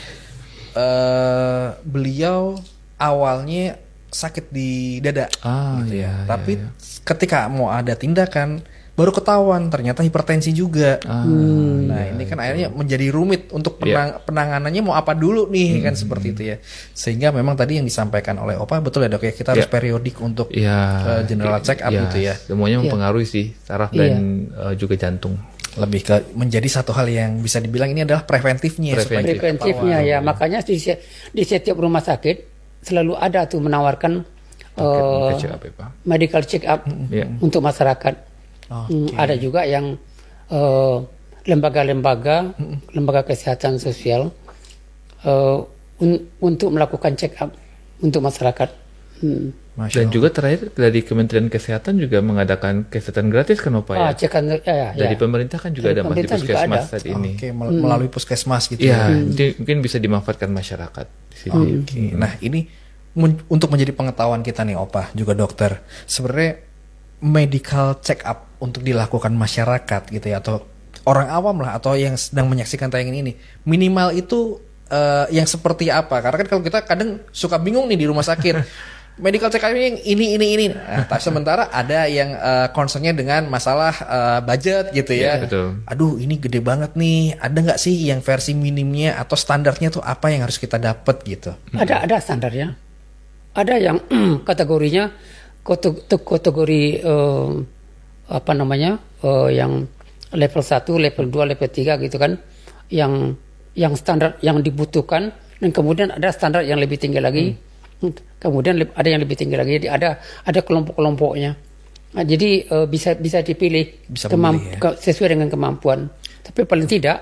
Uh, beliau awalnya sakit di dada, ah, gitu ya. Iya, Tapi iya. ketika mau ada tindakan, baru ketahuan ternyata hipertensi juga. Ah, hmm. Nah iya, ini kan iya. akhirnya menjadi rumit untuk penang- iya. penanganannya mau apa dulu nih hmm. kan seperti itu ya. Sehingga memang tadi yang disampaikan oleh Opa betul ya dok ya, kita harus yeah. periodik untuk yeah. uh, general check up yeah. gitu ya. Semuanya Yeah. mempengaruhi sih saraf Yeah. dan uh, juga jantung. Lebih ke menjadi satu hal yang bisa dibilang ini adalah preventifnya. Preventif. supaya kita Preventifnya tahu. ya, makanya di, di setiap rumah sakit selalu ada tuh menawarkan uh, check up, ya, Pak. medical check up Yeah. untuk masyarakat. Okay. Hmm, ada juga yang uh, lembaga-lembaga, lembaga kesehatan sosial uh, un- untuk melakukan check up untuk masyarakat. Hmm. Dan juga terakhir dari Kementerian Kesehatan juga mengadakan kesehatan gratis kan Opa ya? Ah, cekan, ya, ya. Dari pemerintah kan juga Dari ada Mas di pemerintah juga puskesmas ada. saat ini. Oke, mel- melalui puskesmas gitu Iya, ya. nanti mungkin bisa dimanfaatkan masyarakat di sini. Oke. Nah, ini men- untuk menjadi pengetahuan kita nih Opa, juga dokter. Sebenarnya medical check up untuk dilakukan masyarakat gitu ya, atau orang awam lah, atau yang sedang menyaksikan tayangan ini, minimal itu uh, yang seperti apa? Karena kan kalau kita kadang suka bingung nih di rumah sakit. Medical check up yang ini ini ini. Nah, tapi sementara ada yang uh, concernnya dengan masalah uh, budget gitu ya. Ya, betul. Aduh, ini gede banget nih. Ada nggak sih yang versi minimnya atau standarnya tuh apa yang harus kita dapat gitu? Ada ada standarnya. Ada yang kategorinya kate- kategori eh, apa namanya eh, yang level satu, level dua, level tiga gitu kan, yang yang standar yang dibutuhkan, dan kemudian ada standar yang lebih tinggi lagi. Hmm. Kemudian ada yang lebih tinggi lagi, jadi ada ada kelompok-kelompoknya. Nah, jadi uh, bisa bisa dipilih bisa kemamp- memilih, ya? ke- sesuai dengan kemampuan. Tapi paling tidak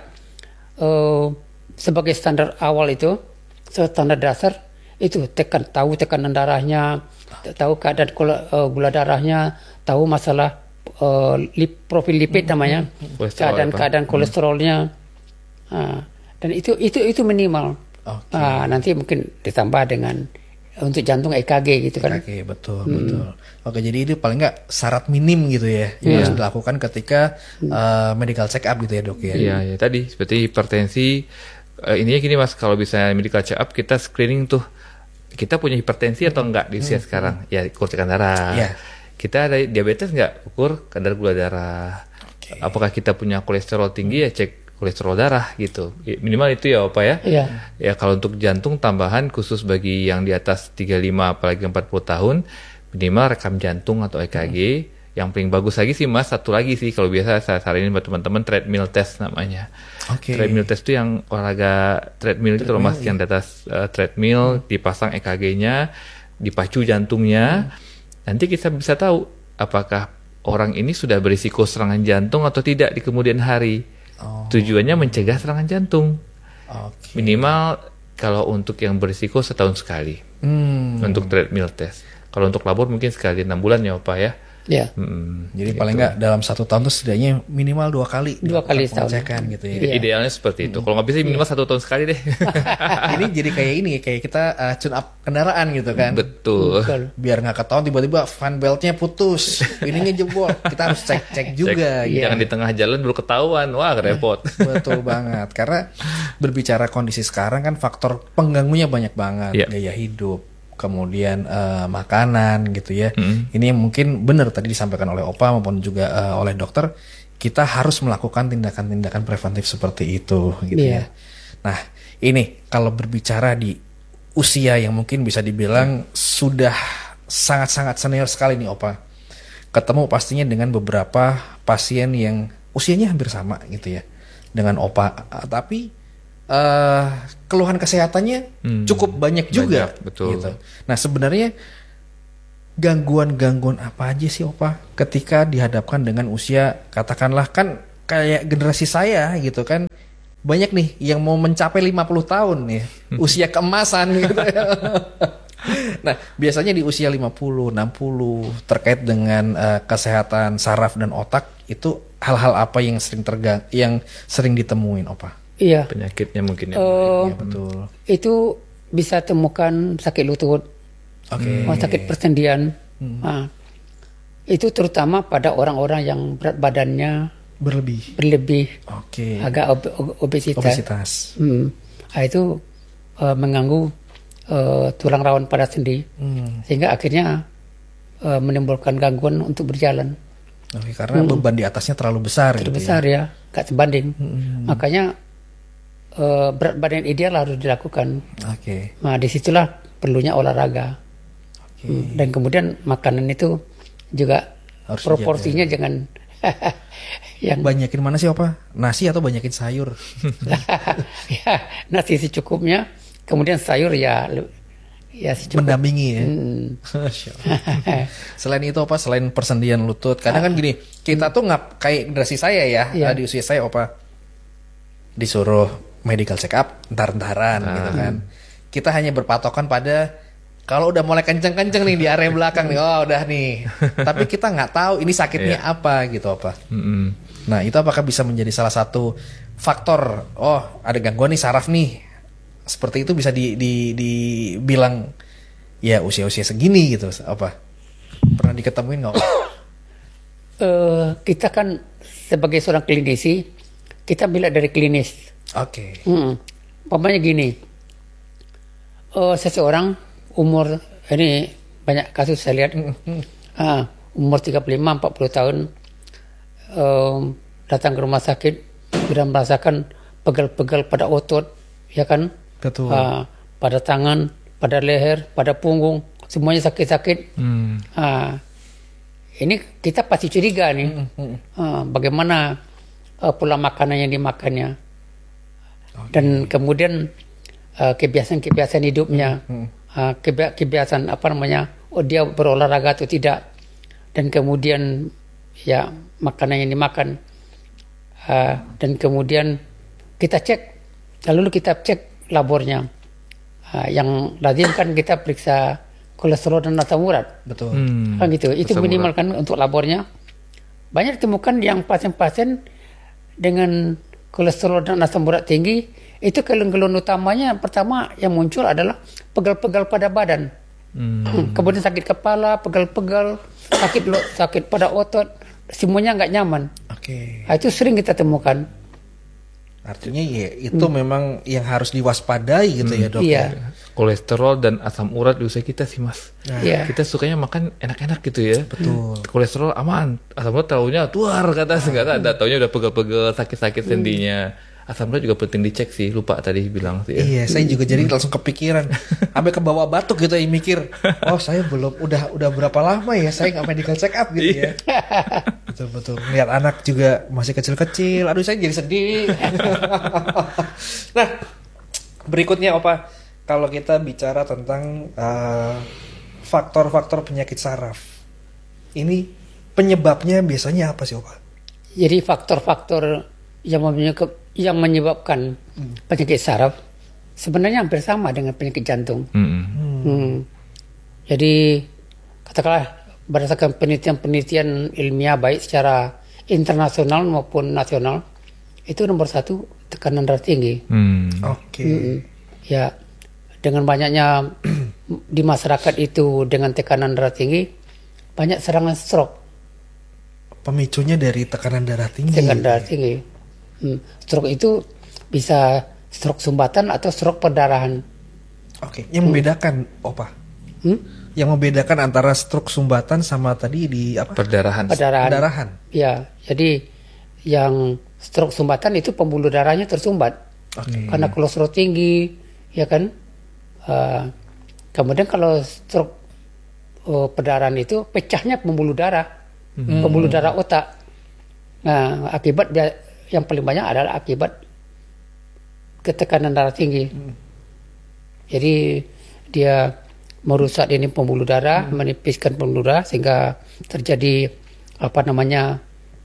uh, sebagai standar awal itu, standar dasar itu tekan tahu tekanan darahnya, tahu keadaan gula, uh, gula darahnya, tahu masalah uh, lip, profil lipid namanya, keadaan keadaan kolesterolnya, uh, dan itu itu itu minimal. Okay. Uh, nanti mungkin ditambah dengan untuk jantung E K G gitu kan. Oke, betul, Hmm. betul. Oke, jadi itu paling nggak syarat minim gitu ya yang Yeah. harus dilakukan ketika uh, medical check up gitu ya dok ya. Iya, ya, tadi seperti hipertensi. Uh, ininya gini Mas, kalau bisa medical check up kita screening tuh kita punya hipertensi atau enggak di usia hmm. sekarang. Ya, ukur tekanan darah. Yeah. Kita ada diabetes enggak? Ukur kadar gula darah. Okay. Apakah kita punya kolesterol tinggi ya cek kolesterol darah gitu. Minimal itu ya Opa ya. Iya. Ya kalau untuk jantung tambahan khusus bagi yang di atas tiga puluh lima apalagi empat puluh tahun minimal rekam jantung atau E K G. Hmm. Yang paling bagus lagi sih Mas, satu lagi sih kalau biasa saya saranin buat teman-teman treadmill test namanya. Oke. Treadmill test itu yang olahraga treadmill, treadmill itu loh Mas, iya. Yang di atas uh, treadmill hmm. dipasang E K G-nya, dipacu jantungnya. Hmm. Nanti kita bisa tahu apakah orang ini sudah berisiko serangan jantung atau tidak di kemudian hari. Oh. Tujuannya mencegah serangan jantung. Okay. Minimal kalau untuk yang berisiko setahun sekali. Hmm. Untuk treadmill test. Kalau untuk labor mungkin sekali enam bulan ya Pak ya. Ya. Hmm, Jadi gitu. paling nggak dalam satu tahun tuh setidaknya minimal dua kali. Dua kali setahun. Pengecekan gitu ya. Iya. Idealnya seperti itu. Kalau nggak bisa minimal satu tahun sekali deh. Ini jadi kayak ini kayak kita uh, tune up kendaraan gitu kan. Betul. Betul. Biar nggak ketahuan tiba-tiba fan beltnya putus, ininya jebol. Kita harus cek-cek juga. Cek, gitu. Jangan di tengah jalan baru ketahuan. Wah, repot. Betul banget. Karena berbicara kondisi sekarang kan faktor pengganggunya banyak banget. Yeah. Gaya hidup, kemudian uh, makanan gitu ya. Hmm. Ini yang mungkin benar tadi disampaikan oleh Opa maupun juga uh, oleh dokter. Kita harus melakukan tindakan-tindakan preventif seperti itu gitu Yeah. ya. Nah, ini kalau berbicara di usia yang mungkin bisa dibilang sudah sangat-sangat senior sekali nih Opa. Ketemu pastinya dengan beberapa pasien yang usianya hampir sama gitu ya dengan Opa, tapi Uh, keluhan kesehatannya hmm, cukup banyak juga, banyak, betul. gitu. Nah sebenarnya gangguan-gangguan apa aja sih Opa ketika dihadapkan dengan usia, katakanlah kan kayak generasi saya gitu kan, banyak nih yang mau mencapai lima puluh tahun ya, usia keemasan gitu ya. Nah, biasanya di usia lima puluh, enam puluh terkait dengan uh, kesehatan saraf dan otak itu hal-hal apa yang sering tergang yang sering ditemuin Opa? Iya. Penyakitnya mungkin ya. Uh, ya betul. Itu bisa temukan sakit lutut, okay. oh, sakit persendian. Hmm. Nah, itu terutama pada orang-orang yang berat badannya berlebih, berlebih, okay. agak ob- ob- obesitas. obesitas. Hmm. Nah, itu uh, mengganggu uh, tulang rawan pada sendi, hmm. sehingga akhirnya uh, menimbulkan gangguan untuk berjalan. Okay, karena hmm. beban di atasnya terlalu besar. Terlalu gitu besar ya, ya, gak sebanding. Hmm. Makanya uh, berat badan ideal harus dilakukan. Okay. Nah, disitulah perlunya olahraga. Okay. Hmm. Dan kemudian makanan itu juga harus proporsinya dijaga. Jangan yang banyakin mana sih Opa? Nasi atau banyakin sayur? Ya, nasi secukupnya, kemudian sayur ya ya secukupnya. Mendampingi ya. Hmm. Selain itu Opa, selain persendian lutut, kadang kan gini, kita tuh nggak kayak generasi saya ya, ya. Di usia saya Opa disuruh medical check up entar-entaran ah. gitu kan. Kita hanya berpatokan pada kalau udah mulai kenceng-kenceng nih di area belakang nih, oh udah nih. Tapi kita nggak tahu ini sakitnya yeah. apa gitu apa. Mm-hmm. Nah itu apakah bisa menjadi salah satu faktor? Oh ada gangguan nih saraf nih. Seperti itu bisa di, di, dibilang ya usia-usia segini gitu apa? Pernah diketemuin nggak? uh, kita kan sebagai seorang klinisi, kita bila dari klinis. Oke. Okay. Hmm. Umpamanya gini, uh, seseorang umur ini banyak kasus saya lihat ah, umur tiga puluh lima empat puluh tahun um, datang ke rumah sakit sudah merasakan pegal-pegal pada otot ya kan. Betul. Ah, pada tangan, pada leher, pada punggung semuanya sakit-sakit. Hmm. Ah, ini kita pasti curiga nih hmm. ah, bagaimana uh, pola makanan yang dimakannya okay. dan kemudian uh, kebiasaan-kebiasaan hidupnya. Hmm. Uh, kebiasaan apa namanya, oh dia berolahraga atau tidak, dan kemudian ya makanan yang dimakan, uh, dan kemudian kita cek, lalu kita cek labornya, uh, yang lazim kan kita periksa kolesterol dan asam urat, betul, hmm. kan gitu, itu minimal kan untuk labornya. Banyak ditemukan yang pasien-pasien dengan kolesterol dan asam urat tinggi. Itu keluhan-keluhan utamanya yang pertama yang muncul adalah pegal-pegal pada badan. Hmm. Kemudian sakit kepala, pegal-pegal, sakit sakit pada otot, semuanya nggak nyaman. Oke. Okay. Nah, itu sering kita temukan. Artinya ya itu hmm. memang yang harus diwaspadai gitu hmm. ya dok. Iya. Kolesterol dan asam urat di usia kita sih mas. Nah. Iya. Kita sukanya makan enak-enak gitu ya. Betul. Kolesterol aman, asam urat taunya tuar kata nggak ada, taunya udah pegel-pegel, sakit-sakit sendinya. Asam urat juga penting dicek sih, lupa tadi bilang sih. Ya. Iya, saya juga jadi langsung kepikiran, sampai ke bawah batuk gitu ya mikir, oh saya belum, udah udah berapa lama ya saya nggak medical check up gitu ya. Betul betul. Lihat anak juga masih kecil-kecil, aduh saya jadi sedih. Nah, berikutnya Opa, kalau kita bicara tentang uh, faktor-faktor penyakit saraf, ini penyebabnya biasanya apa sih Opa? Jadi faktor-faktor yang menyebabkan, yang menyebabkan hmm. penyakit saraf sebenarnya hampir sama dengan penyakit jantung. Hmm. Hmm. Jadi katakanlah berdasarkan penelitian-penelitian ilmiah baik secara internasional maupun nasional, itu nomor satu tekanan darah tinggi. Hmm. Oke. Okay. Hmm. Ya, dengan banyaknya di masyarakat itu dengan tekanan darah tinggi, banyak serangan stroke. Pemicunya dari tekanan darah tinggi. Tekanan darah tinggi. Hmm. Stroke itu bisa stroke sumbatan atau stroke perdarahan. Oke, yang membedakan hmm. Opa. Hmm? Yang membedakan antara stroke sumbatan sama tadi di apa? Perdarahan. Perdarahan. Perdarahan. Ya, jadi yang stroke sumbatan itu pembuluh darahnya tersumbat. Okay. Karena kolesterol tinggi, ya kan? Uh, kemudian kalau stroke uh, perdarahan itu pecahnya pembuluh darah, hmm. pembuluh darah otak. Nah, akibat dia yang paling banyak adalah akibat ketekanan darah tinggi. Hmm. Jadi dia merusak ini pembuluh darah, menipiskan pembuluh darah sehingga terjadi apa namanya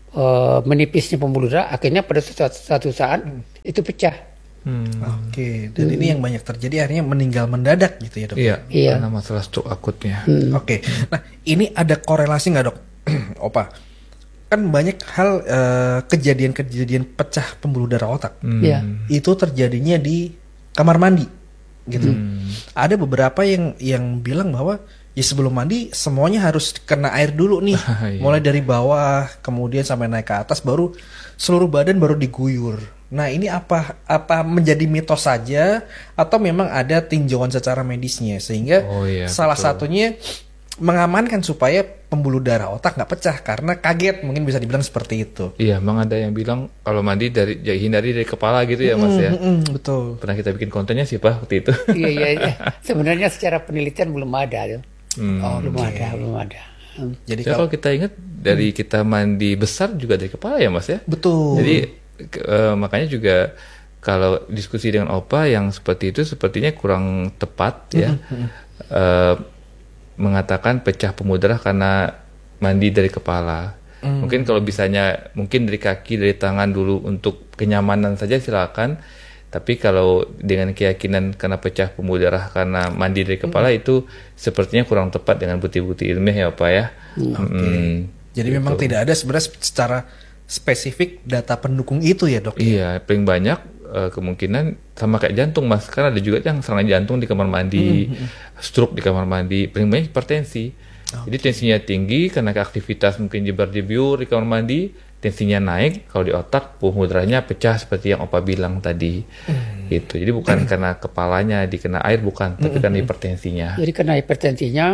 uh, menipisnya pembuluh darah. Akhirnya pada suatu, suatu saat itu pecah. Hmm. Oke, dan hmm. ini yang banyak terjadi akhirnya meninggal mendadak gitu ya dok? Iya, iya. Karena masalah stroke akutnya. Hmm. Oke, nah ini ada korelasi nggak dok, Opa? Kan banyak hal uh, kejadian-kejadian pecah pembuluh darah otak, hmm. yeah. itu terjadinya di kamar mandi, gitu. Hmm. Ada beberapa yang yang bilang bahwa ya sebelum mandi semuanya harus kena air dulu nih, iya. mulai dari bawah kemudian sampai naik ke atas, baru seluruh badan baru diguyur. Nah ini apa apa menjadi mitos saja atau memang ada tinjauan secara medisnya sehingga oh, iya, salah betul. satunya mengamankan supaya pembuluh darah otak nggak pecah karena kaget, mungkin bisa dibilang seperti itu. Iya, memang ada yang bilang kalau mandi dari ya, hindari dari kepala gitu ya mas mm, ya. Mm, betul. Pernah kita bikin kontennya sih pak waktu itu. Iya iya. iya. Sebenarnya secara penelitian belum ada tuh. Hmm. Oh, belum okay. ada, belum ada. Hmm. Jadi ya, kalau kita ingat dari hmm. kita mandi besar juga dari kepala ya mas ya. Betul. Jadi ke, uh, makanya juga kalau diskusi dengan Opa yang seperti itu sepertinya kurang tepat ya. Hmm. Uh, mengatakan pecah pembuluh darah karena mandi dari kepala. Hmm. Mungkin kalau bisanya mungkin dari kaki, dari tangan dulu untuk kenyamanan saja silakan. Tapi kalau dengan keyakinan karena pecah pembuluh darah karena mandi dari kepala hmm. itu sepertinya kurang tepat dengan bukti-bukti ilmiah ya Pak ya. Hmm. Oke. Okay. Hmm, Jadi gitu. Memang tidak ada sebenarnya secara spesifik data pendukung itu ya dok? Iya, paling banyak uh, kemungkinan sama kayak jantung mas. Karena ada juga yang serangan jantung di kamar mandi, hmm. stroke di kamar mandi, paling banyak hipertensi. Okay. Jadi tensinya tinggi karena aktivitas mungkin jebar-jebiur di kamar mandi, tensinya naik, kalau di otak pembuluh darahnya pecah seperti yang Opa bilang tadi. Hmm. Gitu. Jadi bukan karena kepalanya dikena air bukan, tapi karena hipertensinya. Jadi karena hipertensinya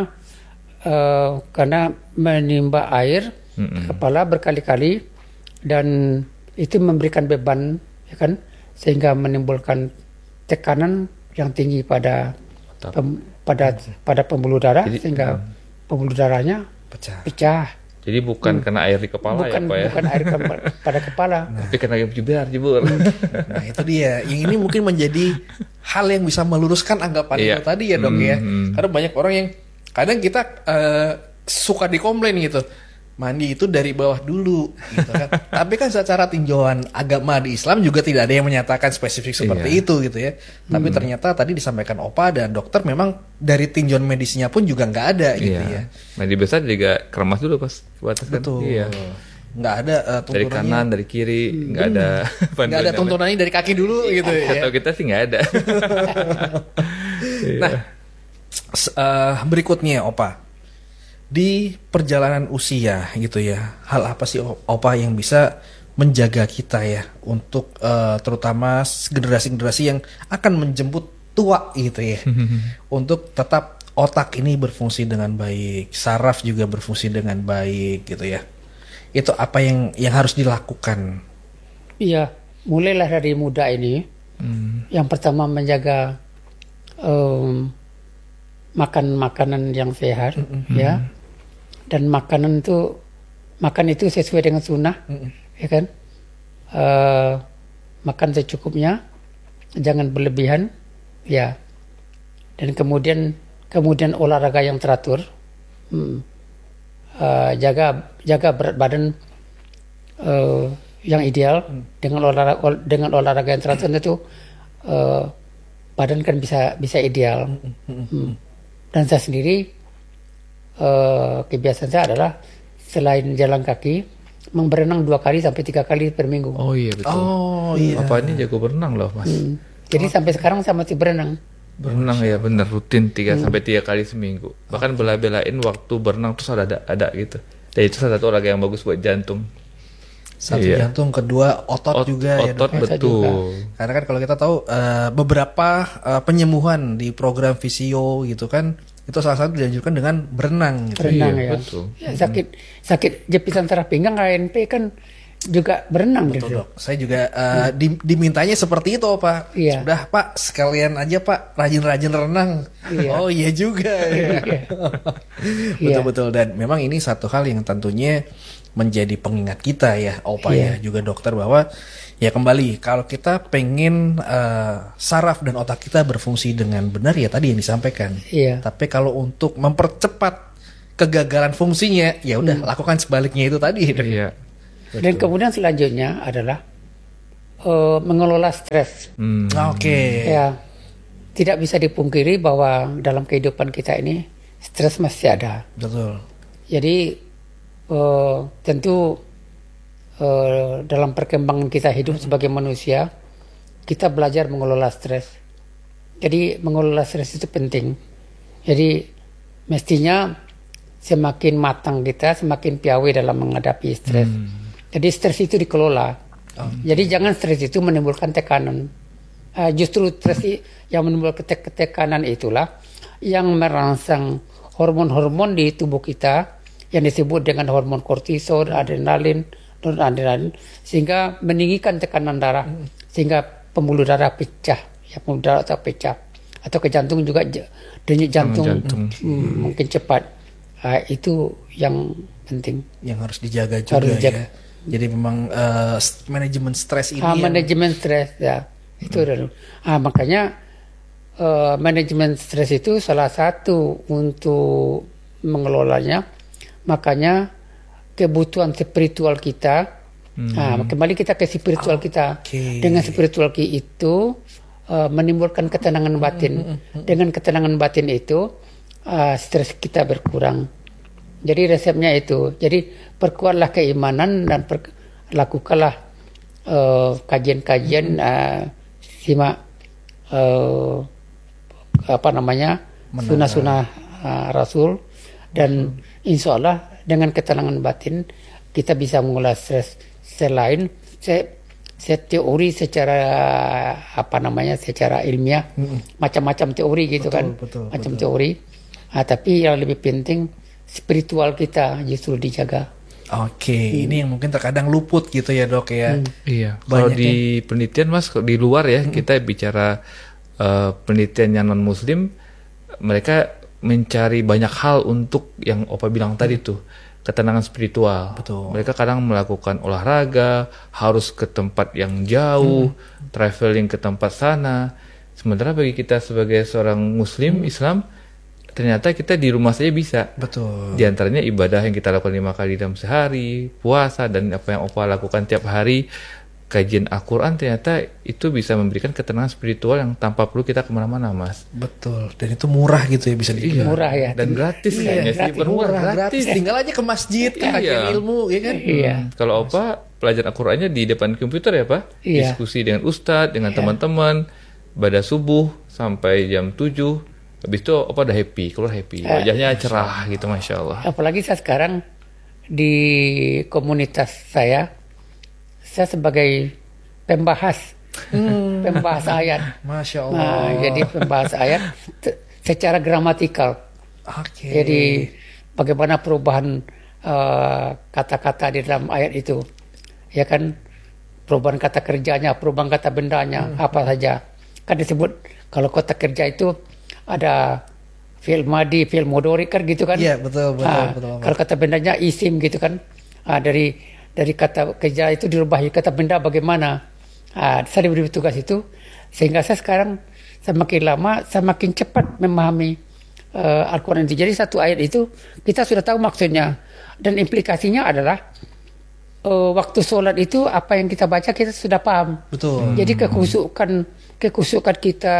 uh, karena menimba air hmm. kepala berkali-kali dan itu memberikan beban ya kan, sehingga menimbulkan tekanan yang tinggi pada pem, pada pada pembuluh darah. Jadi, sehingga hmm. pembuluh darahnya pecah. pecah. Jadi bukan hmm. kena air di kepala bukan, ya Pak ya? Bukan air ke- pada kepala. Nah. Tapi kena jebar jebur. Nah itu dia. Yang ini mungkin menjadi hal yang bisa meluruskan anggapan iya. itu tadi ya dok hmm. ya. Karena banyak orang yang kadang kita uh, suka dikomplain gitu. Mandi itu dari bawah dulu gitu kan. Tapi kan secara tinjauan agama di Islam juga tidak ada yang menyatakan spesifik seperti iya. itu gitu ya. Tapi hmm. ternyata tadi disampaikan Opa dan dokter memang dari tinjauan medisnya pun juga nggak ada gitu iya. ya. Mandi besar juga kremas dulu pas batas kan. Betul. Iya. Nggak ada uh, tuntunannya. Dari kanan, dari kiri, nggak hmm. ada. Nggak ada tuntunannya dari kaki dulu gitu ya. Atau kita sih nggak ada. Nah, uh, berikutnya Opa. Di perjalanan usia gitu ya, hal apa sih Opa yang bisa menjaga kita ya untuk uh, terutama generasi-generasi yang akan menjemput tua gitu ya, untuk tetap otak ini berfungsi dengan baik, saraf juga berfungsi dengan baik gitu ya. Itu apa yang yang harus dilakukan? Iya, mulailah dari muda ini. Hmm. Yang pertama menjaga um, makan makanan yang sehat, mm-hmm. ya. Dan makanan itu makan itu sesuai dengan sunnah, mm-hmm. ya kan? Uh, makan secukupnya, jangan berlebihan, ya. Dan kemudian kemudian olahraga yang teratur, hmm. uh, jaga jaga berat badan uh, yang ideal mm. dengan olahraga ol, dengan olahraga yang teratur itu uh, badan kan bisa bisa ideal. Mm-hmm. Hmm. Dan saya sendiri Uh, kebiasaan saya adalah selain jalan kaki, berenang dua kali sampai tiga kali per minggu. Oh iya betul. Oh iya. Bapak ini jago berenang loh mas. Hmm. Jadi oh. sampai sekarang saya masih berenang. Berenang ya bener rutin tiga hmm. sampai tiga kali seminggu. Bahkan bela-belain waktu berenang terus ada ada gitu. Dan itu salah satu olahraga yang bagus buat jantung. Satu iya. jantung, kedua otot Ot, juga otot, ya dok. Otot betul. Karena kan kalau kita tahu uh, beberapa uh, penyembuhan di program fisio gitu kan, itu salah satu dianjurkan dengan berenang gitu. Berenang iya, ya. Betul. Ya, sakit sakit jepitan saraf pinggang K N P kan juga berenang betul, gitu. Dok. Saya juga uh, hmm. di, dimintanya seperti itu Pak. Iya. Sudah Pak, sekalian aja Pak rajin-rajin renang. Iya. Oh iya juga. Ya. Betul-betul dan memang ini satu hal yang tentunya menjadi pengingat kita ya, Opa Iya. ya, juga dokter, bahwa ya kembali kalau kita pengen uh, saraf dan otak kita berfungsi dengan benar ya tadi yang disampaikan. Iya. Tapi kalau untuk mempercepat kegagalan fungsinya, ya udah Hmm. lakukan sebaliknya itu tadi. Iya. Dan kemudian selanjutnya adalah eh, mengelola stres. Hmm. Oke. Ya, tidak bisa dipungkiri bahwa dalam kehidupan kita ini stres masih ada. Betul. Jadi eh, tentu eh, dalam perkembangan kita hidup sebagai manusia, kita belajar mengelola stres. Jadi mengelola stres itu penting. Jadi mestinya semakin matang kita, semakin piawai dalam menghadapi stres. Hmm. Jadi stres itu dikelola. Oh. Jadi jangan stres itu menimbulkan tekanan. Uh, justru stres i- yang menimbulkan tek- tekanan itulah yang merangsang hormon-hormon di tubuh kita yang disebut dengan hormon kortisol, adrenalin, noradrenalin, sehingga meninggikan tekanan darah, sehingga pembuluh darah pecah, ya pembuluh darah atau pecah, atau ke jantung juga j- denyut jantung, jantung. mm, mungkin cepat. Uh, itu yang penting. Yang harus dijaga juga Harus dijaga. ya. Jadi memang uh, st- manajemen stres ini Ah, yang- manajemen stres ya itu dulu. Ah, makanya eh, manajemen stres itu salah satu untuk mengelolanya. Makanya kebutuhan spiritual kita. Ah, kembali kita ke spiritual kita. Oke. Dengan spiritual ki itu eh, menimbulkan ketenangan batin. Dengan ketenangan batin itu eh, stres kita berkurang. Jadi resepnya itu. Jadi perkuatlah keimanan dan per- lakukanlah eh, kajian-kajian, eh, simak eh, apa namanya sunnah-sunnah eh, Rasul, dan insya Allah dengan ketenangan batin kita bisa mengolah stres. Selain se- se- teori secara apa namanya secara ilmiah, macam-macam teori gitu Betul, kan, betul, macam betul. teori. Ah, tapi yang lebih penting spiritual kita justru dijaga. Oke, ini yang mungkin terkadang luput gitu ya dok ya. Iya, kalau Banyak di penelitian mas, kalau di luar ya kita bicara eh, penelitian yang non muslim, mereka mencari banyak hal untuk yang Opa bilang tadi tuh, ketenangan spiritual. Betul. Mereka kadang melakukan olahraga, harus ke tempat yang jauh, traveling ke tempat sana. Sementara bagi kita sebagai seorang muslim Islam, ternyata kita di rumah saja bisa. Betul. Di antaranya ibadah yang kita lakukan lima kali dalam sehari, puasa, dan apa yang Opa lakukan tiap hari, kajian Al-Quran, ternyata itu bisa memberikan ketenangan spiritual yang tanpa perlu kita kemana-mana, Mas. Betul. Dan itu murah gitu ya bisa dibilang. Murah ya. Dan gratis Iya, kayaknya sih, gratis, bukan murah, murah, gratis. Tinggal aja ke masjid, ke Iya. kajian ilmu, ya kan? Iya. Hmm, Kalau Opa pelajaran Al-Qurannya di depan komputer ya, Pak? Iya. Diskusi dengan ustadz, dengan Iya. teman-teman, pada subuh sampai jam tujuh. Habis itu Opa udah happy, keluar happy. Wajahnya cerah gitu, Masya Allah. Apalagi saya sekarang di komunitas saya, saya sebagai pembahas, pembahas ayat. Masya Allah. Nah, jadi pembahas ayat te- secara gramatikal. Oke. Jadi bagaimana perubahan eh, kata-kata di dalam ayat itu, ya kan? Perubahan kata kerjanya, perubahan kata bendanya, apa saja. Kan disebut kalau kata kerja itu ada fi'il madi, fi'il mudhari kan gitu kan? Iya, betul, betul, Ah, betul, Pak. Kalau kata bendanya isim gitu kan? Ah, dari dari kata kerja itu dirubah jadi kata benda bagaimana? Ah, saya diberi tugas itu sehingga saya sekarang semakin lama semakin cepat memahami eh, Al-Quran itu. Jadi satu ayat itu kita sudah tahu maksudnya, dan implikasinya adalah eh, waktu sholat itu apa yang kita baca kita sudah paham. Betul. Jadi kekhusyukan kekhusyukan kita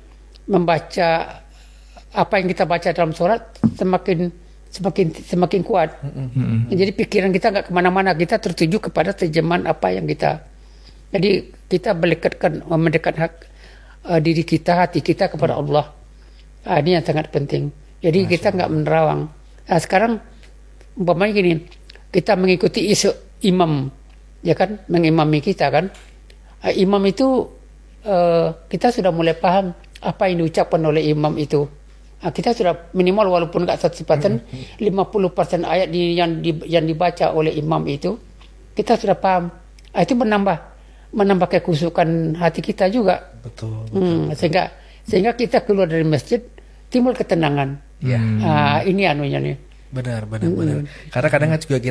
membaca apa yang kita baca dalam sholat semakin semakin semakin kuat. Jadi pikiran kita nggak kemana-mana, kita tertuju kepada terjemahan apa yang kita. Jadi kita mendekatkan mendekat hak uh, diri kita, hati kita kepada Allah. Ah, ini yang sangat penting. Jadi kita nggak menerawang. Nah, sekarang umpamanya gini, kita mengikuti isu imam, ya kan, mengimami kita kan. Ah, imam itu uh, kita sudah mulai paham apa yang diucapkan oleh imam itu. Nah, kita sudah minimal walaupun nggak seratus persen, lima puluh persen ayat di, yang, di, yang dibaca oleh imam itu kita sudah paham. Ah, itu menambah menambah kekhusyukan hati kita juga. Betul. Hmm, sehingga sehingga kita keluar dari masjid timbul ketenangan. Iya. Ah, ini anunya nih. Benar, benar, benar. Karena kadang juga kita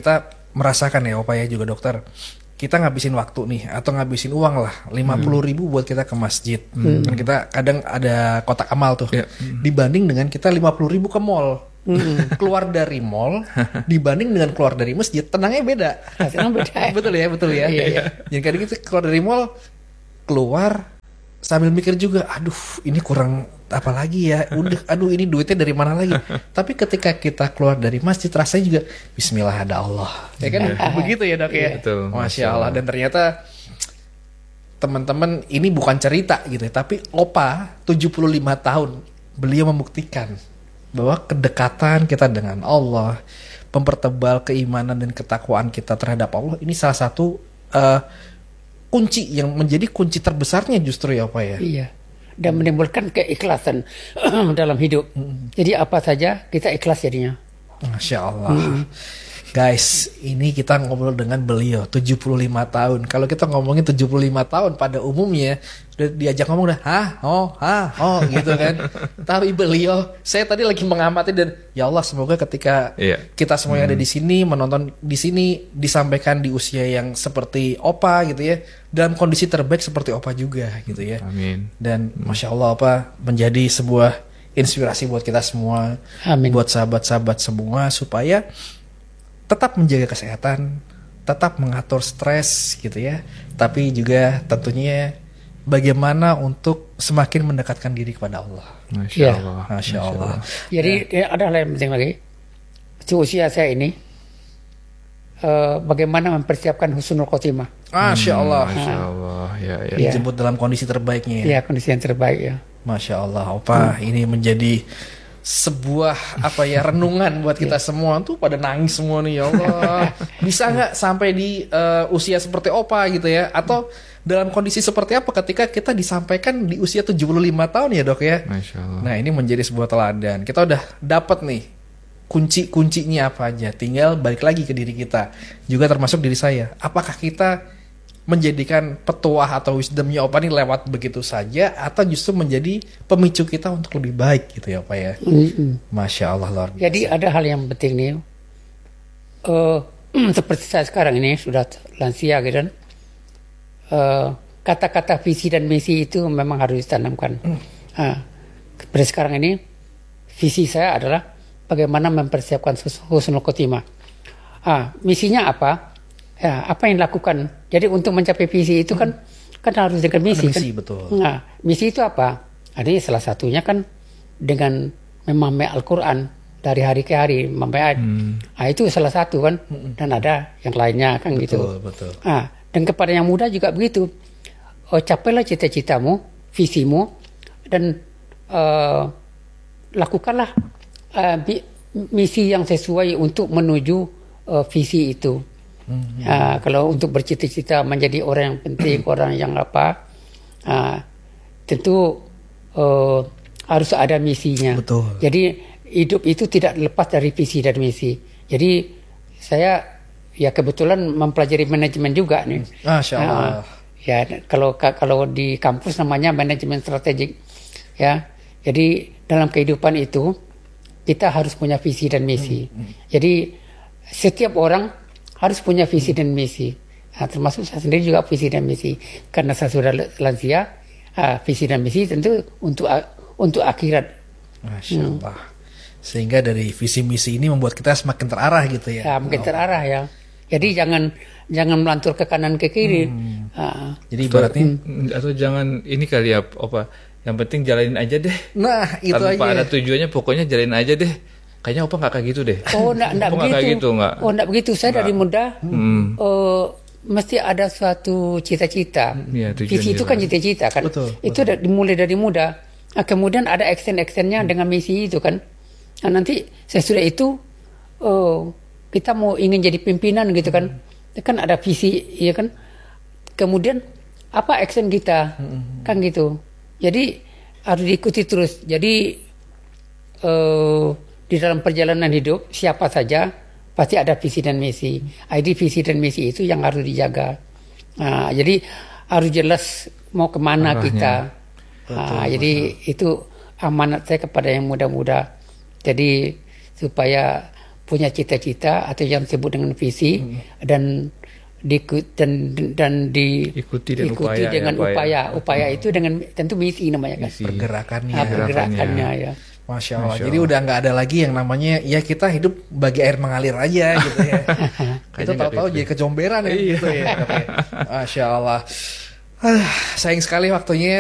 merasakan ya Opa ya juga dokter, kita ngabisin waktu nih atau ngabisin uang lah lima puluh ribu buat kita ke masjid. Hmm. Kan kita kadang ada kotak amal tuh. Ya. Dibanding dengan kita lima puluh ribu ke mall. Hmm. Keluar dari mall dibanding dengan keluar dari masjid, tenangnya beda. Tenang beda. Betul ya, betul ya. Iya, iya. Jadi kadang kita keluar dari mall, keluar sambil mikir juga, aduh ini kurang apa lagi ya, udah aduh ini duitnya dari mana lagi. Tapi ketika kita keluar dari masjid rasanya juga Bismillah ada Allah, ya kan? Begitu ya dok ya. Betul, Masya Allah. Dan ternyata teman-teman ini bukan cerita gitu ya, tapi Opa tujuh puluh lima tahun beliau membuktikan bahwa kedekatan kita dengan Allah, mempertebal keimanan dan ketakwaan kita terhadap Allah, ini salah satu uh, kunci yang menjadi kunci terbesarnya justru ya Pak ya. Iya. Dan menimbulkan keikhlasan dalam hidup. Jadi apa saja kita ikhlas jadinya. Masya Allah. Hmm. Guys, ini kita ngobrol dengan beliau tujuh puluh lima tahun. Kalau kita ngomongin tujuh puluh lima tahun pada umumnya udah diajak ngomong udah hah, oh, hah, oh gitu kan. Tapi beliau, saya tadi lagi mengamati dan ya Allah semoga ketika yeah. kita semua yang hmm. ada di sini menonton di sini disampaikan di usia yang seperti Opa gitu ya, dalam kondisi terbaik seperti Opa juga gitu ya. Amin. Dan Masya Allah Opa menjadi sebuah inspirasi buat kita semua. Amin. Buat sahabat-sahabat semua supaya tetap menjaga kesehatan, tetap mengatur stres gitu ya. Tapi juga tentunya bagaimana untuk semakin mendekatkan diri kepada Allah. Masya Ya. Allah. Masya Allah. Jadi ya. ada hal yang penting lagi. Seusia saya ini, uh, bagaimana mempersiapkan husnul khotimah. Masya Allah. Masya Allah. Ya, ya. Ya. Dijemput dalam kondisi terbaiknya. Ya, kondisi yang terbaik ya. Masya Allah, Opa, hmm. ini menjadi sebuah apa ya renungan buat kita semua tuh pada nangis semua nih ya Allah. Bisa nggak sampai di uh, usia seperti Opa gitu ya, atau dalam kondisi seperti apa ketika kita disampaikan di usia tujuh puluh lima tahun ya dok ya. Masya Allah. Nah ini menjadi sebuah teladan. Kita udah dapat nih kunci-kuncinya apa aja, tinggal balik lagi ke diri kita juga termasuk diri saya. Apakah kita menjadikan petuah atau wisdomnya Opa ini lewat begitu saja, atau justru menjadi pemicu kita untuk lebih baik gitu ya Opa ya. Mm-hmm. Masya Allah luar biasa. Jadi ada hal yang penting nih, uh, seperti saya sekarang ini sudah lansia gitu kan, uh, kata-kata visi dan misi itu memang harus ditanamkan. Mm. Uh, seperti sekarang ini visi saya adalah bagaimana mempersiapkan husnul khotimah. Uh, misinya apa? Ya, apa yang dilakukan? Jadi untuk mencapai visi itu kan hmm. kan harus dengan misi, misi kan. Betul. Nah, misi itu apa? Ada salah satunya kan dengan memahami Al-Qur'an dari hari ke hari, memahami ayat. Hmm. Nah, itu salah satu kan. Hmm. Dan ada yang lainnya kan betul, gitu. Betul. Nah, dan kepada yang muda juga begitu. Oh, capailah cita-citamu, visimu, dan uh, lakukanlah uh, misi yang sesuai untuk menuju uh, visi itu. Hmm. Uh, kalau untuk bercita-cita menjadi orang yang penting, orang yang apa, uh, tentu uh, harus ada misinya. Betul. Jadi hidup itu tidak lepas dari visi dan misi. Jadi saya ya kebetulan mempelajari manajemen juga nih. Masya Allah. Uh, ya kalau kalau di kampus namanya manajemen strategik. Ya, jadi dalam kehidupan itu kita harus punya visi dan misi. Hmm. Jadi setiap orang harus punya visi dan misi. Nah, termasuk saya sendiri juga visi dan misi. Karena saya sudah lansia, uh, visi dan misi tentu untuk uh, untuk akhirat. Masya Allah. Hmm. Sehingga dari visi misi ini membuat kita semakin terarah gitu ya. Ya, makin terarah ya. Jadi jangan jangan melantur ke kanan ke kiri. Hmm. Uh, Jadi ibaratnya hmm. atau jangan ini kali ya, apa? Yang penting jalanin aja deh. Nah, itu tanpa aja. ada tujuannya, pokoknya jalanin aja deh. Kayaknya Opa nggak kayak gitu deh. Oh, enggak, enggak begitu. Kayak gitu, enggak. Oh, enggak begitu. Saya enggak. Dari muda hmm. uh, mesti ada suatu cita-cita. Ya, visi itu kan cita-cita kan. Betul, itu betul. dimulai dari muda. Nah, kemudian ada action-actionnya hmm. dengan misi itu kan. Nah, nanti sesudah itu uh, kita mau ingin jadi pimpinan gitu kan. Hmm. Kan ada visi, ya kan. Kemudian apa action kita hmm. kan gitu. Jadi harus diikuti terus. Jadi uh, di dalam perjalanan hidup siapa saja pasti ada visi dan misi. I D visi dan misi itu yang harus dijaga. Nah, jadi harus jelas mau kemana arahnya kita. Betul, nah, betul. Jadi itu amanat saya kepada yang muda-muda. Jadi supaya punya cita-cita atau yang disebut dengan visi hmm. dan diikut dan dan diikuti dan ikuti upaya, dengan ya, upaya. upaya upaya hmm. itu dengan tentu misi namanya kan misi. pergerakannya ah, pergerakannya ya Masya Allah. Masya Allah. Jadi udah nggak ada lagi yang namanya ya kita hidup bagi air mengalir aja gitu ya. Kita tahu-tahu jadi kecomberan ya gitu ya. Masya Allah. Ah, sayang sekali waktunya.